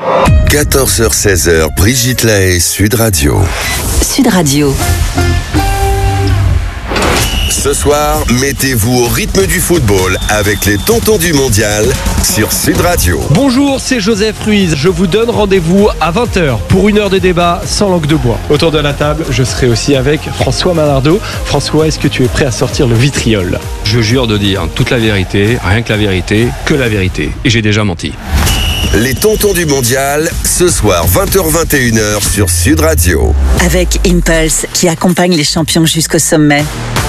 14h-16h, Brigitte Lahaie, Sud Radio. Sud Radio. Ce soir, mettez-vous au rythme du football avec les Tontons du Mondial sur Sud Radio. Bonjour, c'est Joseph Ruiz. Je vous donne rendez-vous à 20h pour une heure de débat sans langue de bois. Autour de la table, je serai aussi avec François Manardo. François, est-ce que tu es prêt à sortir le vitriol? Je jure de dire toute la vérité, rien que la vérité, que la vérité. Et j'ai déjà menti. Les Tontons du Mondial, ce soir 20h-21h sur Sud Radio. Avec Impulse, qui accompagne les champions jusqu'au sommet.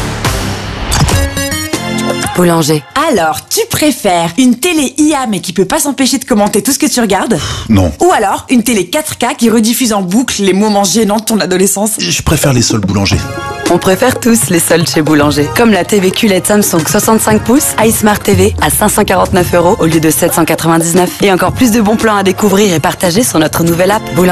Boulanger. Alors, tu préfères une télé IA mais qui peut pas s'empêcher de commenter tout ce que tu regardes? Non. Ou alors une télé 4K qui rediffuse en boucle les moments gênants de ton adolescence? Je préfère les soldes Boulanger. On préfère tous les soldes chez Boulanger. Comme la TV QLED Samsung 65 pouces iSmart TV à 549 € au lieu de 799. Et encore plus de bons plans à découvrir et partager sur notre nouvelle app Boulanger.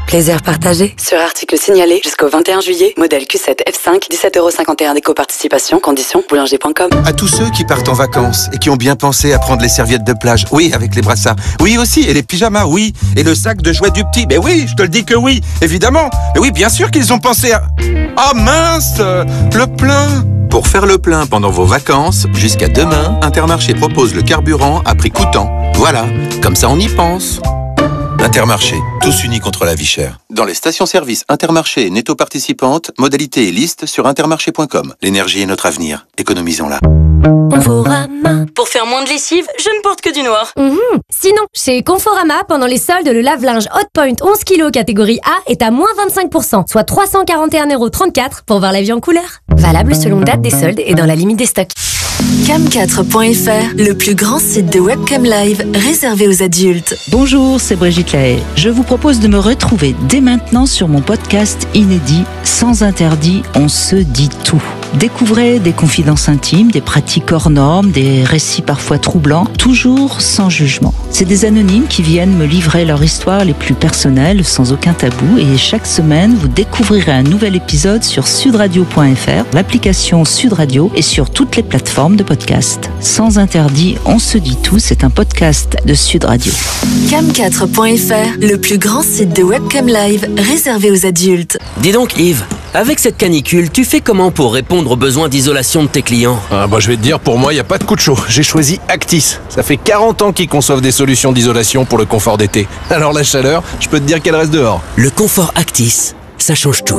Plaisir partagé. Sur article signalé jusqu'au 21 juillet, modèle Q7 F5, 17,51 € d'éco-participation, conditions boulanger.com. À tous ceux qui partent en vacances et qui ont bien pensé à prendre les serviettes de plage, oui, avec les brassards, oui aussi, et les pyjamas, oui, et le sac de jouets du petit, mais oui, je te le dis que oui, évidemment, mais oui, bien sûr qu'ils ont pensé à... Oh mince, le plein. Pour faire le plein pendant vos vacances, jusqu'à demain, Intermarché propose le carburant à prix coûtant. Voilà, comme ça on y pense. Intermarché, tous unis contre la vie chère. Dans les stations-service Intermarché et Netto participantes, modalités et listes sur intermarché.com. L'énergie est notre avenir, économisons-la. Conforama. Pour faire moins de lessive, je ne porte que du noir. Sinon, chez Conforama, pendant les soldes, le lave-linge Hotpoint 11 kg catégorie A est à moins 25%, soit 341,34 € pour voir la vie en couleur. Valable selon date des soldes et dans la limite des stocks. Cam4.fr, le plus grand site de webcam live réservé aux adultes. Bonjour, c'est Brigitte Lahaye. Je vous propose de me retrouver dès maintenant sur mon podcast inédit Sans interdit, on se dit tout. Découvrez des confidences intimes, des pratiques hors normes, des récits parfois troublants, toujours sans jugement. C'est des anonymes qui viennent me livrer leur histoire les plus personnelles, sans aucun tabou, et chaque semaine, vous découvrirez un nouvel épisode sur sudradio.fr, l'application Sud Radio et sur toutes les plateformes de podcast. Sans interdit, on se dit tout, c'est un podcast de Sud Radio. Cam4.fr, le plus grand site de webcam live réservé aux adultes. Dis donc Yves, avec cette canicule, tu fais comment pour répondre aux besoins d'isolation de tes clients? Je vais te dire, pour moi, il n'y a pas de coup de chaud. J'ai choisi Actis. Ça fait 40 ans qu'ils conçoivent des solutions d'isolation pour le confort d'été. Alors la chaleur, je peux te dire qu'elle reste dehors. Le confort Actis, ça change tout.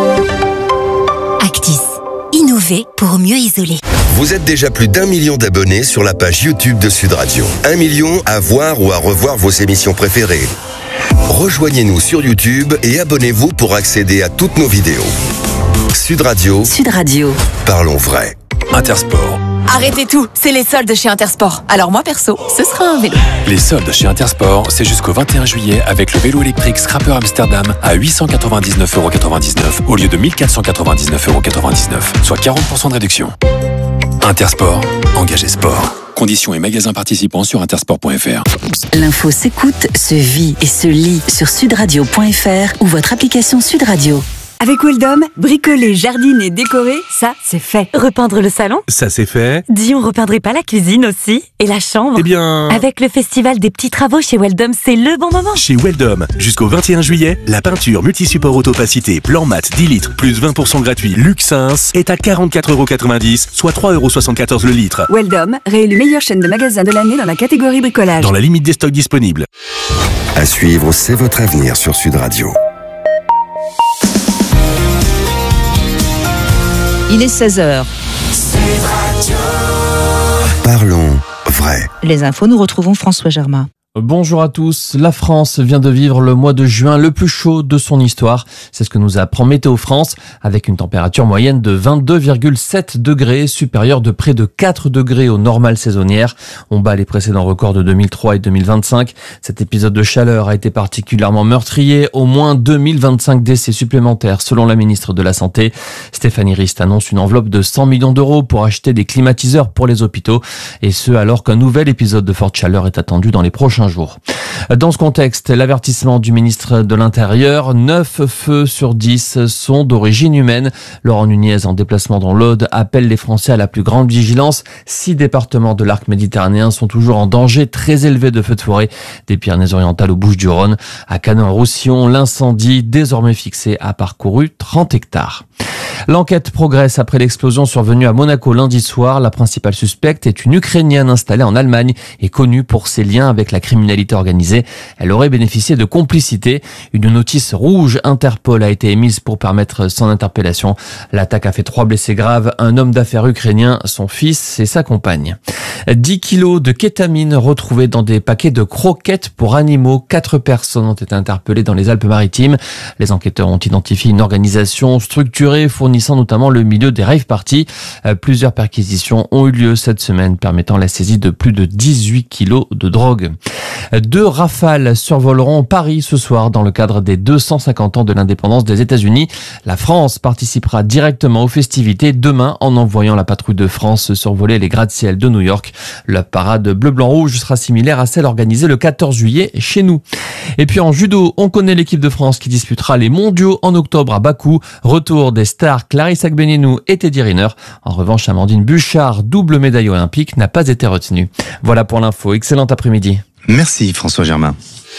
Actis, innover pour mieux isoler. Vous êtes déjà plus d'1 million d'abonnés sur la page YouTube de Sud Radio. 1 million à voir ou à revoir vos émissions préférées. Rejoignez-nous sur YouTube et abonnez-vous pour accéder à toutes nos vidéos. Sud Radio. Sud Radio. Parlons vrai. Intersport. Arrêtez tout, c'est les soldes chez Intersport. Alors moi perso, ce sera un vélo. Les soldes chez Intersport, c'est jusqu'au 21 juillet avec le vélo électrique Scrapper Amsterdam à 899,99 € au lieu de 1499,99 €, soit 40% de réduction. Intersport, engagé sport. Conditions et magasins participants sur intersport.fr. L'info s'écoute, se vit et se lit sur sudradio.fr ou votre application Sud Radio. Avec Weldom, bricoler, jardiner, décorer, ça, c'est fait. Repeindre le salon? Ça, c'est fait. Dis, on repeindrait pas la cuisine aussi? Et la chambre? Eh bien... Avec le festival des petits travaux chez Weldom, c'est le bon moment. Chez Weldom, jusqu'au 21 juillet, la peinture multisupport autopacité blanc mat 10 litres plus 20% gratuit Luxins est à 44,90 €, soit 3,74 € le litre. Weldom, réélu meilleure chaîne de magasins de l'année dans la catégorie bricolage. Dans la limite des stocks disponibles. À suivre, c'est votre avenir sur Sud Radio. Il est 16h. Parlons vrai. Les infos, nous retrouvons François Germain. Bonjour à tous. La France vient de vivre le mois de juin le plus chaud de son histoire. C'est ce que nous apprend Météo France, avec une température moyenne de 22,7 degrés, supérieure de près de 4 degrés aux normales saisonnières. On bat les précédents records de 2003 et 2025. Cet épisode de chaleur a été particulièrement meurtrier. Au moins 2025 décès supplémentaires, selon la ministre de la Santé. Stéphanie Rist annonce une enveloppe de 100 millions d'euros pour acheter des climatiseurs pour les hôpitaux. Et ce, alors qu'un nouvel épisode de forte chaleur est attendu dans les prochains jours. Dans ce contexte, l'avertissement du ministre de l'Intérieur, 9 feux sur 10 sont d'origine humaine. Laurent Nunez, en déplacement dans l'Aude, appelle les Français à la plus grande vigilance. 6 départements de l'arc méditerranéen sont toujours en danger très élevé de feux de forêt, des Pyrénées-Orientales aux Bouches-du-Rhône. À Canet-en-Roussillon, l'incendie, désormais fixé, a parcouru 30 hectares. L'enquête progresse après l'explosion survenue à Monaco lundi soir. La principale suspecte est une Ukrainienne installée en Allemagne et connue pour ses liens avec la criminalité organisée. Elle aurait bénéficié de complicité. Une notice rouge Interpol a été émise pour permettre son interpellation. L'attaque a fait 3 blessés graves, un homme d'affaires ukrainien, son fils et sa compagne. 10 kilos de kétamine retrouvés dans des paquets de croquettes pour animaux. 4 personnes ont été interpellées dans les Alpes-Maritimes. Les enquêteurs ont identifié une organisation structurée fournissant notamment le milieu des rave parties. Plusieurs perquisitions ont eu lieu cette semaine permettant la saisie de plus de 18 kilos de drogue. 2 Rafales survoleront Paris ce soir dans le cadre des 250 ans de l'indépendance des États-Unis. La France participera directement aux festivités demain en envoyant la patrouille de France survoler les gratte-ciel de New York. La parade bleu-blanc-rouge sera similaire à celle organisée le 14 juillet chez nous. Et puis en judo, on connaît l'équipe de France qui disputera les mondiaux en octobre à Bakou. Retour des stars Clarisse Agbenienou et Teddy Riner. En revanche, Amandine Bouchard, double médaille olympique, n'a pas été retenue. Voilà pour l'info. Excellent après-midi. Merci François Germain.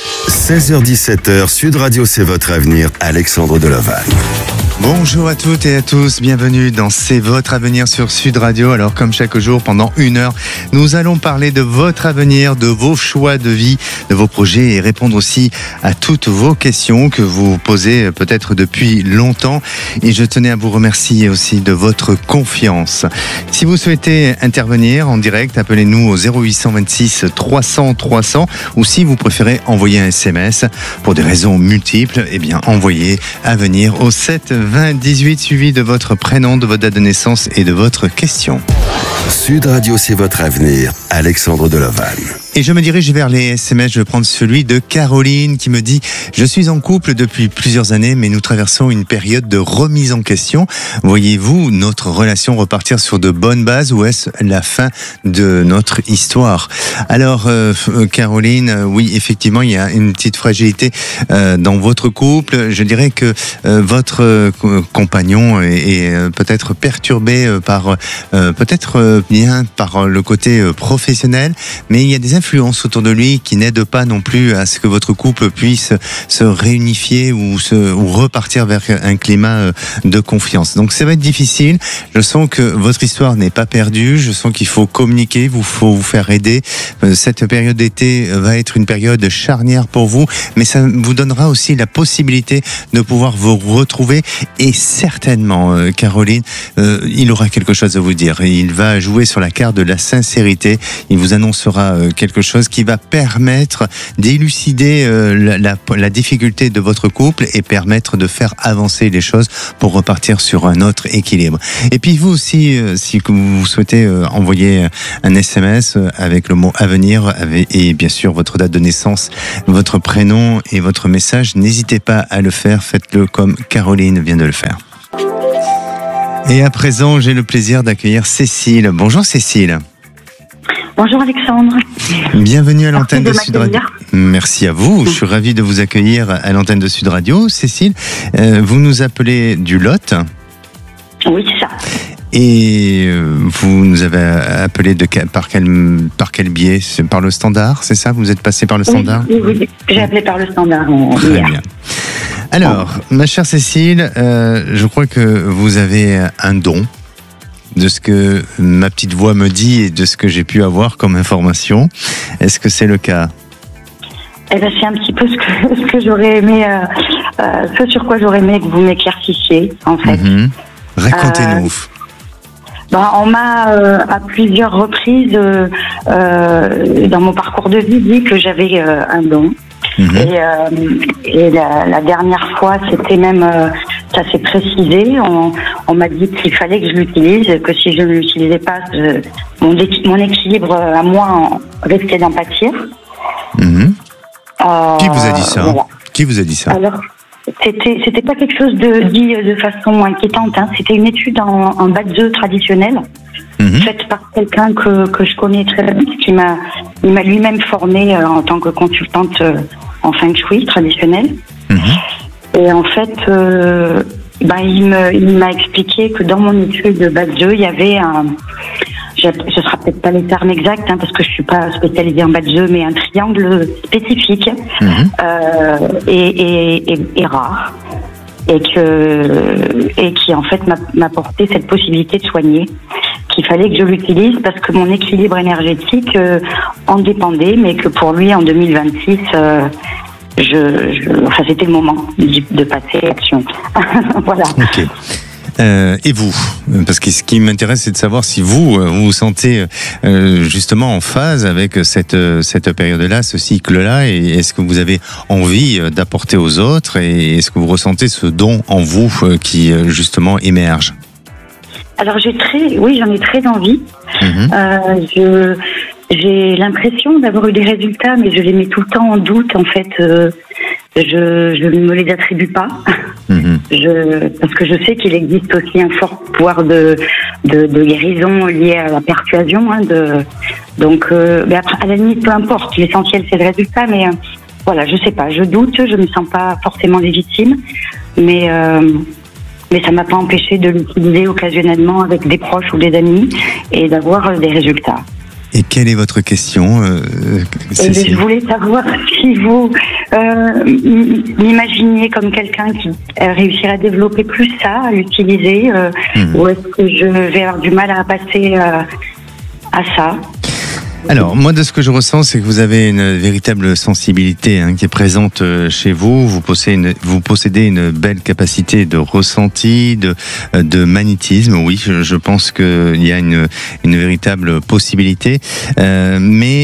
16h-17h, Sud Radio, c'est votre avenir. Alexandre Deloval. Bonjour à toutes et à tous, bienvenue dans C'est votre avenir sur Sud Radio. Alors comme chaque jour, pendant 1 heure, nous allons parler de votre avenir, de vos choix de vie, de vos projets et répondre aussi à toutes vos questions que vous posez peut-être depuis longtemps. Et je tenais à vous remercier aussi de votre confiance. Si vous souhaitez intervenir en direct, appelez-nous au 0826 300 300 ou si vous préférez envoyer un SMS pour des raisons multiples, eh bien envoyez avenir au 7 20 18 suivi de votre prénom, de votre date de naissance et de votre question. Sud Radio, c'est votre avenir. Alexandre Deloval. Et je me dirige vers les SMS, je vais prendre celui de Caroline qui me dit « Je suis en couple depuis plusieurs années, mais nous traversons une période de remise en question. Voyez-vous notre relation repartir sur de bonnes bases ou est-ce la fin de notre histoire ?» Alors Caroline, oui, effectivement, il y a une petite fragilité dans votre couple. Je dirais que votre compagnon est peut-être perturbé par peut-être bien par le côté professionnel, mais il y a des influences autour de lui qui n'aident pas non plus à ce que votre couple puisse se réunifier ou repartir vers un climat de confiance. Donc ça va être difficile. Je sens que votre histoire n'est pas perdue. Je sens qu'il faut communiquer, faut vous faire aider. Cette période d'été va être une période charnière pour vous, mais ça vous donnera aussi la possibilité de pouvoir vous retrouver et certainement, Caroline, il aura quelque chose à vous dire. Il va jouer sur la carte de la sincérité. Il vous annoncera quelque chose qui va permettre d'élucider la difficulté de votre couple et permettre de faire avancer les choses pour repartir sur un autre équilibre. Et puis vous aussi, si vous souhaitez envoyer un SMS avec le mot avenir et bien sûr votre date de naissance, votre prénom et votre message, n'hésitez pas à le faire. Faites-le comme Caroline vient de le faire. Et à présent, j'ai le plaisir d'accueillir Cécile. Bonjour Cécile. Bonjour Alexandre. Bienvenue à l'antenne de Sud Radio. Merci à vous, je suis ravi de vous accueillir à l'antenne de Sud Radio. Cécile, vous nous appelez du Lot. Oui, c'est ça. Et vous nous avez appelé par quel biais? Par le standard, c'est ça? Vous êtes passé par le standard? Oui, j'ai appelé par le standard. Très bien. Alors, ma chère Cécile, je crois que vous avez un don de ce que ma petite voix me dit et de ce que j'ai pu avoir comme information. Est-ce que c'est le cas? Eh ben, c'est un petit peu ce que j'aurais aimé, ce sur quoi j'aurais aimé que vous m'éclaircissiez, en fait. Racontez-nous. On m'a à plusieurs reprises dans mon parcours de vie dit que j'avais un don. Et la dernière fois, c'était même, ça s'est précisé. On m'a dit qu'il fallait que je l'utilise, que si je ne l'utilisais pas, mon équilibre à moi risquait d'en pâtir. Qui vous a dit ça? Voilà. Qui vous a dit ça? Alors, c'était pas quelque chose dit de façon inquiétante. C'était une étude en Batzeu traditionnelle, faite par quelqu'un que je connais très bien, il m'a lui-même formée en tant que consultante en Feng Shui traditionnel. Et en fait, il m'a expliqué que dans mon étude de Batzeu, il y avait ce sera peut-être pas les termes exacts, parce que je suis pas spécialisée en Batzeu, mais un triangle spécifique et rare, et qui en fait m'apportait cette possibilité de soigner, qu'il fallait que je l'utilise parce que mon équilibre énergétique en dépendait, mais que pour lui en 2026 c'était le moment de passer à l'action. Voilà. Okay. Et vous? Parce que ce qui m'intéresse, c'est de savoir si vous vous sentez justement en phase avec cette période-là, ce cycle-là, et est-ce que vous avez envie d'apporter aux autres, et est-ce que vous ressentez ce don en vous qui justement émerge? Alors j'en ai très envie. J'ai l'impression d'avoir eu des résultats, mais je les mets tout le temps en doute. En fait, je ne me les attribue pas. Parce que je sais qu'il existe aussi un fort pouvoir de guérison lié à la persuasion. Donc, après, à la limite, peu importe. L'essentiel, c'est le résultat. Mais voilà, je sais pas. Je doute. Je me sens pas forcément légitime. Mais ça m'a pas empêché de l'utiliser occasionnellement avec des proches ou des amis et d'avoir des résultats. Et quelle est votre question, Cécile ? Je voulais savoir si vous m'imaginiez comme quelqu'un qui réussirait à développer plus ça, à l'utiliser, ou est-ce que je vais avoir du mal à passer à ça ? Alors, moi, de ce que je ressens, c'est que vous avez une véritable sensibilité qui est présente chez vous. Vous possédez une belle capacité de ressenti, de magnétisme. Oui, je pense qu'il y a une véritable possibilité. Mais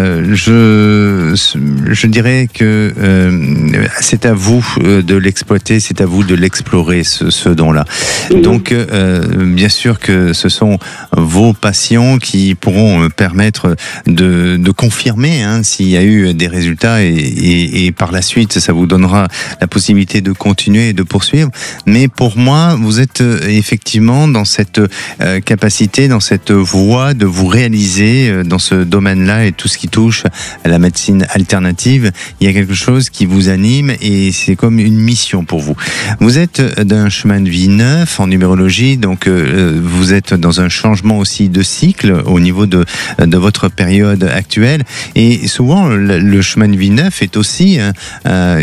je dirais que c'est à vous de l'exploiter, c'est à vous de l'explorer, ce don-là. Donc, bien sûr que ce sont vos patients qui pourront permettre de confirmer s'il y a eu des résultats et par la suite ça vous donnera la possibilité de continuer et de poursuivre. Mais pour moi, vous êtes effectivement dans cette capacité, dans cette voie de vous réaliser dans ce domaine-là et tout ce qui touche à la médecine alternative. Il y a quelque chose qui vous anime et c'est comme une mission pour vous. Vous êtes d'un chemin de vie neuf en numérologie, donc vous êtes dans un changement aussi de cycle au niveau de votre période actuelle, et souvent le chemin de vie neuf est aussi un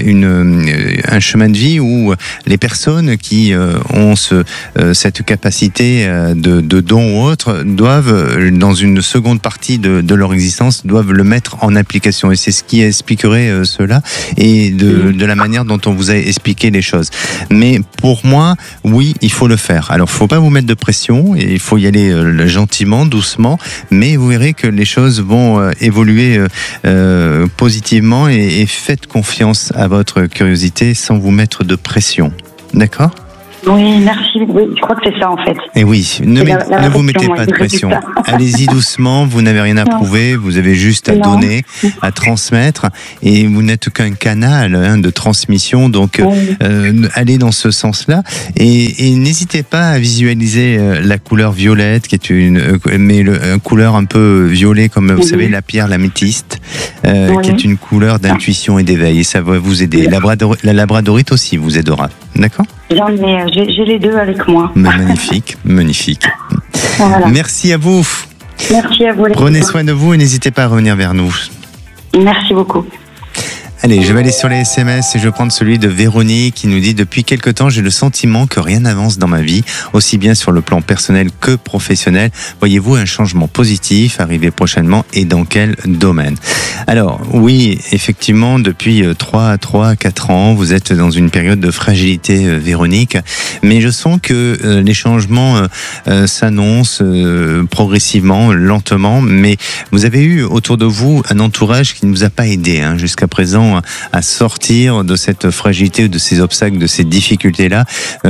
chemin de vie où les personnes qui ont cette capacité de don ou autre doivent, dans une seconde partie de leur existence, doivent le mettre en application, et c'est ce qui expliquerait cela et de la manière dont on vous a expliqué les choses. Mais pour moi, oui, il faut le faire. Alors, il ne faut pas vous mettre de pression, et il faut y aller gentiment, doucement, mais vous verrez que les choses vont évoluer positivement, et faites confiance à votre curiosité sans vous mettre de pression. D'accord ? Oui, merci. Oui, je crois que c'est ça en fait. Et oui, ne vous mettez pas de pression. Allez-y doucement, vous n'avez rien à prouver, vous avez juste à donner, à transmettre, et vous n'êtes qu'un canal de transmission, donc allez dans ce sens-là, et n'hésitez pas à visualiser la couleur violette, qui est une couleur un peu violet, comme vous savez, la pierre l'améthyste, qui est une couleur d'intuition et d'éveil, et ça va vous aider. La labradorite aussi vous aidera, d'accord ? J'ai les deux avec moi. Magnifique, magnifique. Voilà. Merci à vous. Merci à vous. Prenez soin de vous et n'hésitez pas à revenir vers nous. Merci beaucoup. Allez, je vais aller sur les SMS et je vais prendre celui de Véronique qui nous dit « Depuis quelque temps, j'ai le sentiment que rien n'avance dans ma vie, aussi bien sur le plan personnel que professionnel. Voyez-vous un changement positif arriver prochainement et dans quel domaine ?» Alors, oui, effectivement, depuis 3-4 ans, vous êtes dans une période de fragilité, Véronique, mais je sens que les changements s'annoncent progressivement, lentement, mais vous avez eu autour de vous un entourage qui ne vous a pas aidé jusqu'à présent à sortir de cette fragilité, de ces obstacles, de ces difficultés-là.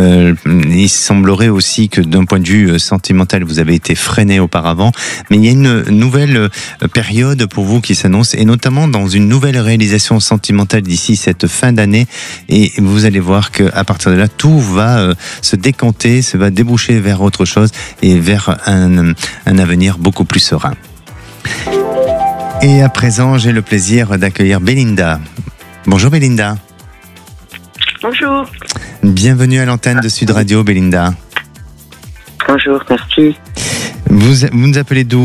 Il semblerait aussi que d'un point de vue sentimental, vous avez été freiné auparavant, mais il y a une nouvelle période pour vous qui s'annonce, et notamment dans une nouvelle réalisation sentimentale d'ici cette fin d'année, et vous allez voir qu'à partir de là, tout va se décanter, ça va déboucher vers autre chose et vers un avenir beaucoup plus serein. Et à présent, j'ai le plaisir d'accueillir Belinda. Bonjour Belinda. Bonjour. Bienvenue à l'antenne de Sud Radio, Belinda. Bonjour, merci. Vous nous appelez d'où ?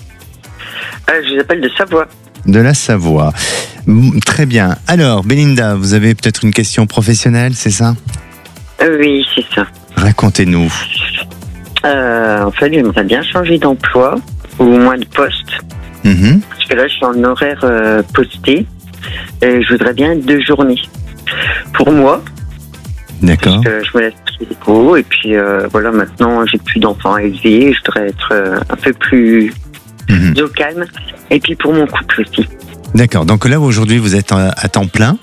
Je vous appelle de Savoie. De la Savoie. Très bien. Alors, Belinda, vous avez peut-être une question professionnelle, c'est ça ? Oui, c'est ça. Racontez-nous. En fait, j'aimerais bien changer d'emploi ou moins de poste. Parce que là, je suis en horaire posté et je voudrais bien 2 journées pour moi. D'accord. Parce que je me laisse trop et puis voilà, maintenant j'ai plus d'enfants à élever, je voudrais être un peu plus au calme, et puis pour mon couple aussi. D'accord, donc là aujourd'hui vous êtes à temps plein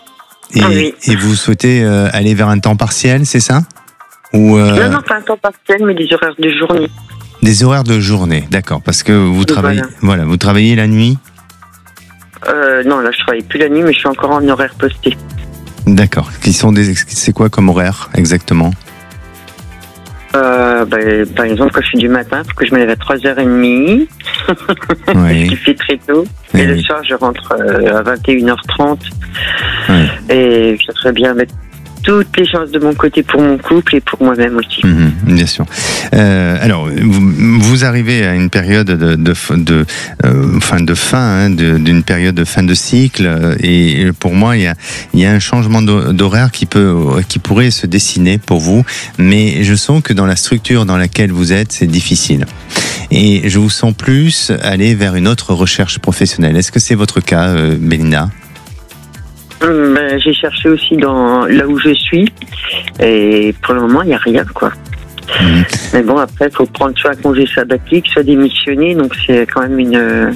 et vous souhaitez aller vers un temps partiel, c'est ça ? Ou Non, pas un temps partiel, mais des horaires de journée. Des horaires de journée, d'accord, parce que vous travaillez la nuit? Non, là je travaille plus la nuit, mais je suis encore en horaire posté. D'accord. C'est quoi comme horaire exactement? Par exemple, quand je suis du matin, il faut que je me lève à 3h30. Oui. Ce qui fait très tôt. Et le soir, je rentre à 21h30. Oui. Et j'aimerais bien mettre toutes les chances de mon côté pour mon couple et pour moi-même aussi. Bien sûr. Alors, vous arrivez à une période d'une période de fin de cycle, et pour moi, il y a un changement d'horaire qui pourrait se dessiner pour vous, mais je sens que dans la structure dans laquelle vous êtes, c'est difficile. Et je vous sens plus aller vers une autre recherche professionnelle. Est-ce que c'est votre cas, Belinda? J'ai cherché aussi là où je suis, et pour le moment il n'y a rien, quoi. Mais bon, après il faut prendre soit un congé sabbatique, soit démissionner, donc c'est quand même une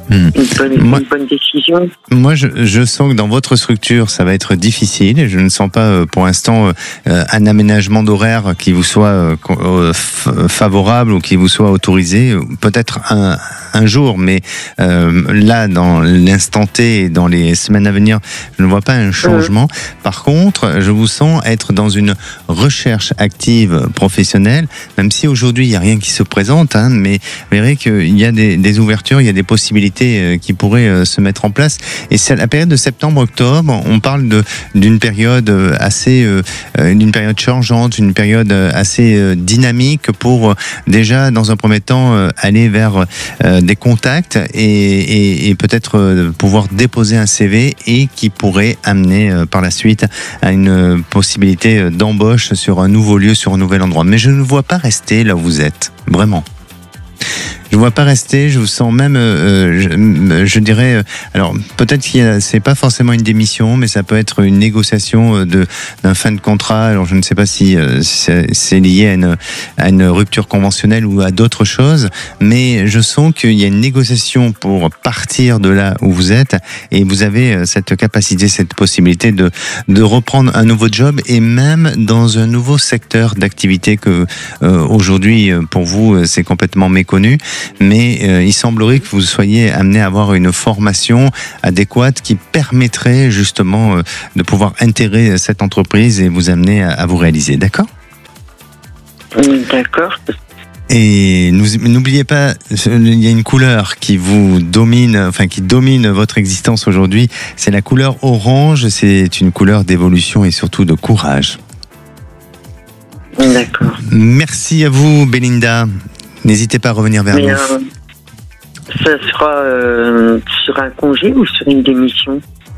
bonne décision. Moi, je sens que dans votre structure, ça va être difficile. Je ne sens pas, pour l'instant, un aménagement d'horaire qui vous soit favorable ou qui vous soit autorisé. Peut-être un jour, mais là, dans l'instant T et dans les semaines à venir, je ne vois pas un changement. Par contre, je vous sens être dans une recherche active professionnelle, même si aujourd'hui, il n'y a rien qui se présente, mais vous verrez qu'il y a des ouvertures, il y a des possibilités qui pourraient se mettre en place. Et c'est la période de septembre-octobre, on parle d'une période d'une période changeante, une période assez dynamique pour déjà, dans un premier temps, aller vers des contacts et peut-être pouvoir déposer un CV et qui pourrait amener par la suite à une possibilité d'embauche sur un nouveau lieu, sur un nouvel endroit. Mais je ne vois pas rester là où vous êtes, vraiment. Je ne vois pas rester, je vous sens même, je dirais, alors peut-être que c'est pas forcément une démission, mais ça peut être une négociation d'un fin de contrat. Alors je ne sais pas si c'est lié à une rupture conventionnelle ou à d'autres choses, mais je sens qu'il y a une négociation pour partir de là où vous êtes, et vous avez cette capacité, cette possibilité de reprendre un nouveau job, et même dans un nouveau secteur d'activité que aujourd'hui pour vous c'est complètement méconnu. Mais il semblerait que vous soyez amené à avoir une formation adéquate qui permettrait justement de pouvoir intégrer cette entreprise et vous amener à vous réaliser. D'accord ? D'accord. Et n'oubliez pas, il y a une couleur qui vous domine, enfin qui domine votre existence aujourd'hui. C'est la couleur orange. C'est une couleur d'évolution et surtout de courage. D'accord. Merci à vous, Belinda. N'hésitez pas à revenir vers nous. Ça sera sur un congé ou sur une démission?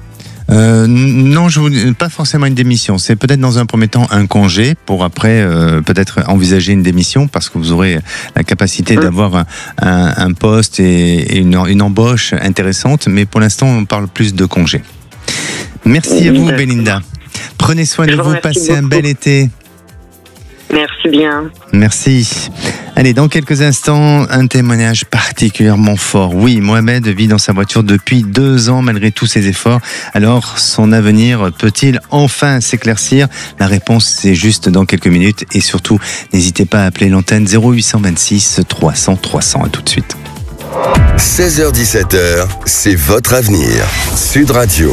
Non, pas forcément une démission. C'est peut-être dans un premier temps un congé pour après peut-être envisager une démission, parce que vous aurez la capacité d'avoir un poste et une embauche intéressante. Mais pour l'instant, on parle plus de congé. Merci à vous, Belinda. Prenez soin de vous, passez un bel été. Merci bien. Merci. Allez, dans quelques instants, un témoignage particulièrement fort. Oui, Mohamed vit dans sa voiture depuis 2 ans malgré tous ses efforts. Alors, son avenir peut-il enfin s'éclaircir? La réponse, c'est juste dans quelques minutes. Et surtout, n'hésitez pas à appeler l'antenne 0826 300 300. À tout de suite. 16h-17h, c'est votre avenir. Sud Radio.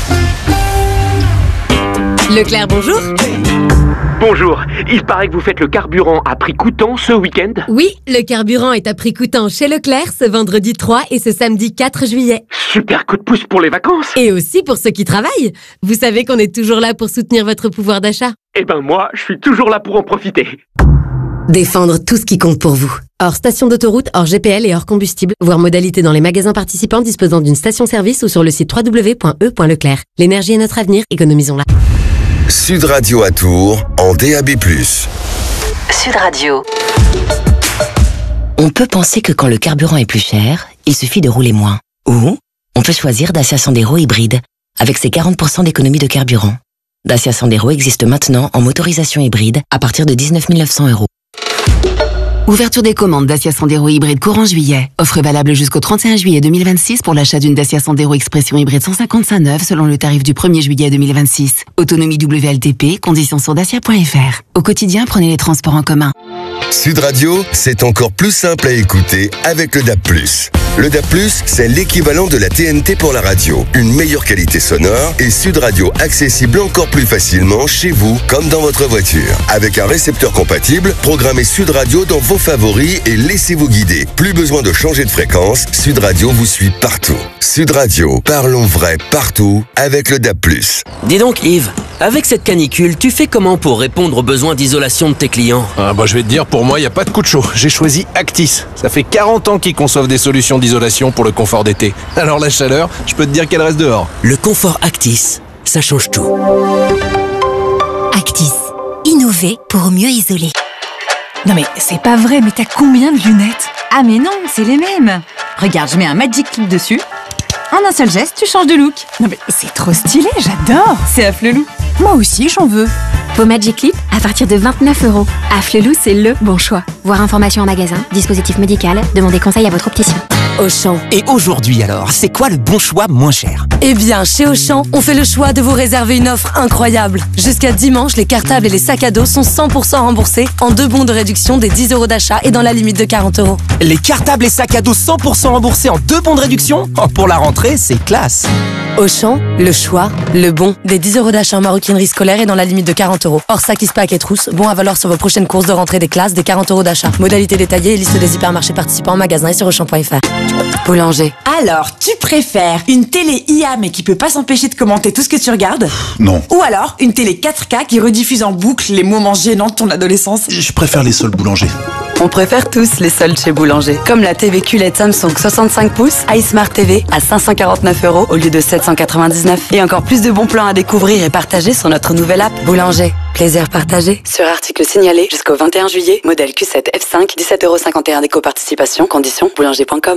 Leclerc, bonjour. Bonjour, il paraît que vous faites le carburant à prix coûtant ce week-end? Oui, le carburant est à prix coûtant chez Leclerc ce vendredi 3 et ce samedi 4 juillet. Super coup de pouce pour les vacances. Et aussi pour ceux qui travaillent. Vous savez qu'on est toujours là pour soutenir votre pouvoir d'achat. Eh ben moi, je suis toujours là pour en profiter. Défendre tout ce qui compte pour vous. Hors station d'autoroute, hors GPL et hors combustible. Voir modalité dans les magasins participants disposant d'une station-service ou sur le site www.e.leclerc. L'énergie est notre avenir, économisons-la. Sud Radio à Tours, en DAB+. Sud Radio. On peut penser que quand le carburant est plus cher, il suffit de rouler moins. Ou on peut choisir Dacia Sandero hybride, avec ses 40% d'économie de carburant. Dacia Sandero existe maintenant en motorisation hybride à partir de 19 900 €. Ouverture des commandes Dacia Sandero hybride courant juillet. Offre valable jusqu'au 31 juillet 2026 pour l'achat d'une Dacia Sandero Expression hybride 155 neuve selon le tarif du 1er juillet 2026. Autonomie WLTP, conditions sur dacia.fr. Au quotidien, prenez les transports en commun. Sud Radio, c'est encore plus simple à écouter avec le DAB+. Le DAB+, c'est l'équivalent de la TNT pour la radio. Une meilleure qualité sonore et Sud Radio accessible encore plus facilement chez vous comme dans votre voiture. Avec un récepteur compatible, programmez Sud Radio dans vos favoris et laissez-vous guider. Plus besoin de changer de fréquence, Sud Radio vous suit partout. Sud Radio, parlons vrai partout avec le DAB+. Dis donc Yves, avec cette canicule, tu fais comment pour répondre aux besoins d'isolation de tes clients? Je vais te dire, pour moi, il n'y a pas de coup de chaud. J'ai choisi Actis. Ça fait 40 ans qu'ils conçoivent des solutions d'isolation pour le confort d'été. Alors la chaleur, je peux te dire qu'elle reste dehors. Le confort Actis, ça change tout. Actis. Innover pour mieux isoler. Non mais c'est pas vrai, mais t'as combien de lunettes? Ah mais non, c'est les mêmes. Regarde, je mets un Magic Clip dessus. En un seul geste, tu changes de look. Non mais c'est trop stylé, j'adore. C'est Afflelou. Moi aussi, j'en veux. Vos Magic Clip à partir de 29 €. Afflelou, c'est le bon choix. Voir information en magasin, dispositif médical, demandez conseil à votre opticien. Auchan. Et aujourd'hui alors, c'est quoi le bon choix moins cher? Eh bien, chez Auchan, on fait le choix de vous réserver une offre incroyable. Jusqu'à dimanche, les cartables et les sacs à dos sont 100% remboursés en 2 bons de réduction des 10 € d'achat et dans la limite de 40 €. Les cartables et sacs à dos 100% remboursés en 2 bons de réduction? Pour la rentrée, c'est classe. Auchan, le choix, le bon, des 10 € d'achat en maroquinerie scolaire et dans la limite de 40 €. Hors sac, pack et trousses, bon à valoir sur vos prochaines courses de rentrée des classes, des 40 € d'achat. Modalité détaillée et liste des hypermarchés participants en magasin et sur Auchan.fr. Boulanger. Alors, tu préfères une télé IA mais qui peut pas s'empêcher de commenter tout ce que tu regardes? Non. Ou alors une télé 4K qui rediffuse en boucle les moments gênants de ton adolescence? Je préfère les soldes Boulanger. On préfère tous les soldes chez Boulanger. Comme la TV QLED Samsung 65 pouces, iSmart TV à 549 € au lieu de 799. Et encore plus de bons plans à découvrir et partager sur notre nouvelle app. Boulanger, plaisir partagé. Sur article signalé jusqu'au 21 juillet, modèle Q7 F5, 17,51 € d'éco-participation, conditions boulanger.com.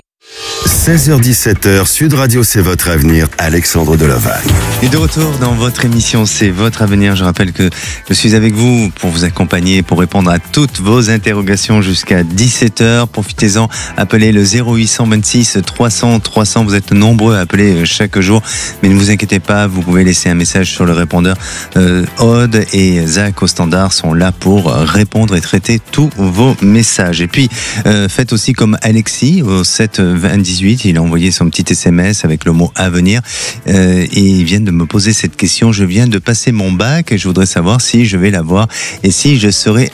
16h-17h, Sud Radio, c'est votre avenir. Alexandre Delovac. Et de retour dans votre émission, c'est votre avenir. Je rappelle que je suis avec vous pour vous accompagner, pour répondre à toutes vos interrogations jusqu'à 17h. Profitez-en, appelez le 0826 300 300. Vous êtes nombreux à appeler chaque jour, mais ne vous inquiétez pas, vous pouvez laisser un message sur le répondeur. Aude et Zach au standard sont là pour répondre et traiter tous vos messages. Et puis, faites aussi comme Alexis au 7-20-18, il a envoyé son petit SMS avec le mot avenir et il vient de me poser cette question. Je viens de passer mon bac et je voudrais savoir si je vais l'avoir et si je serai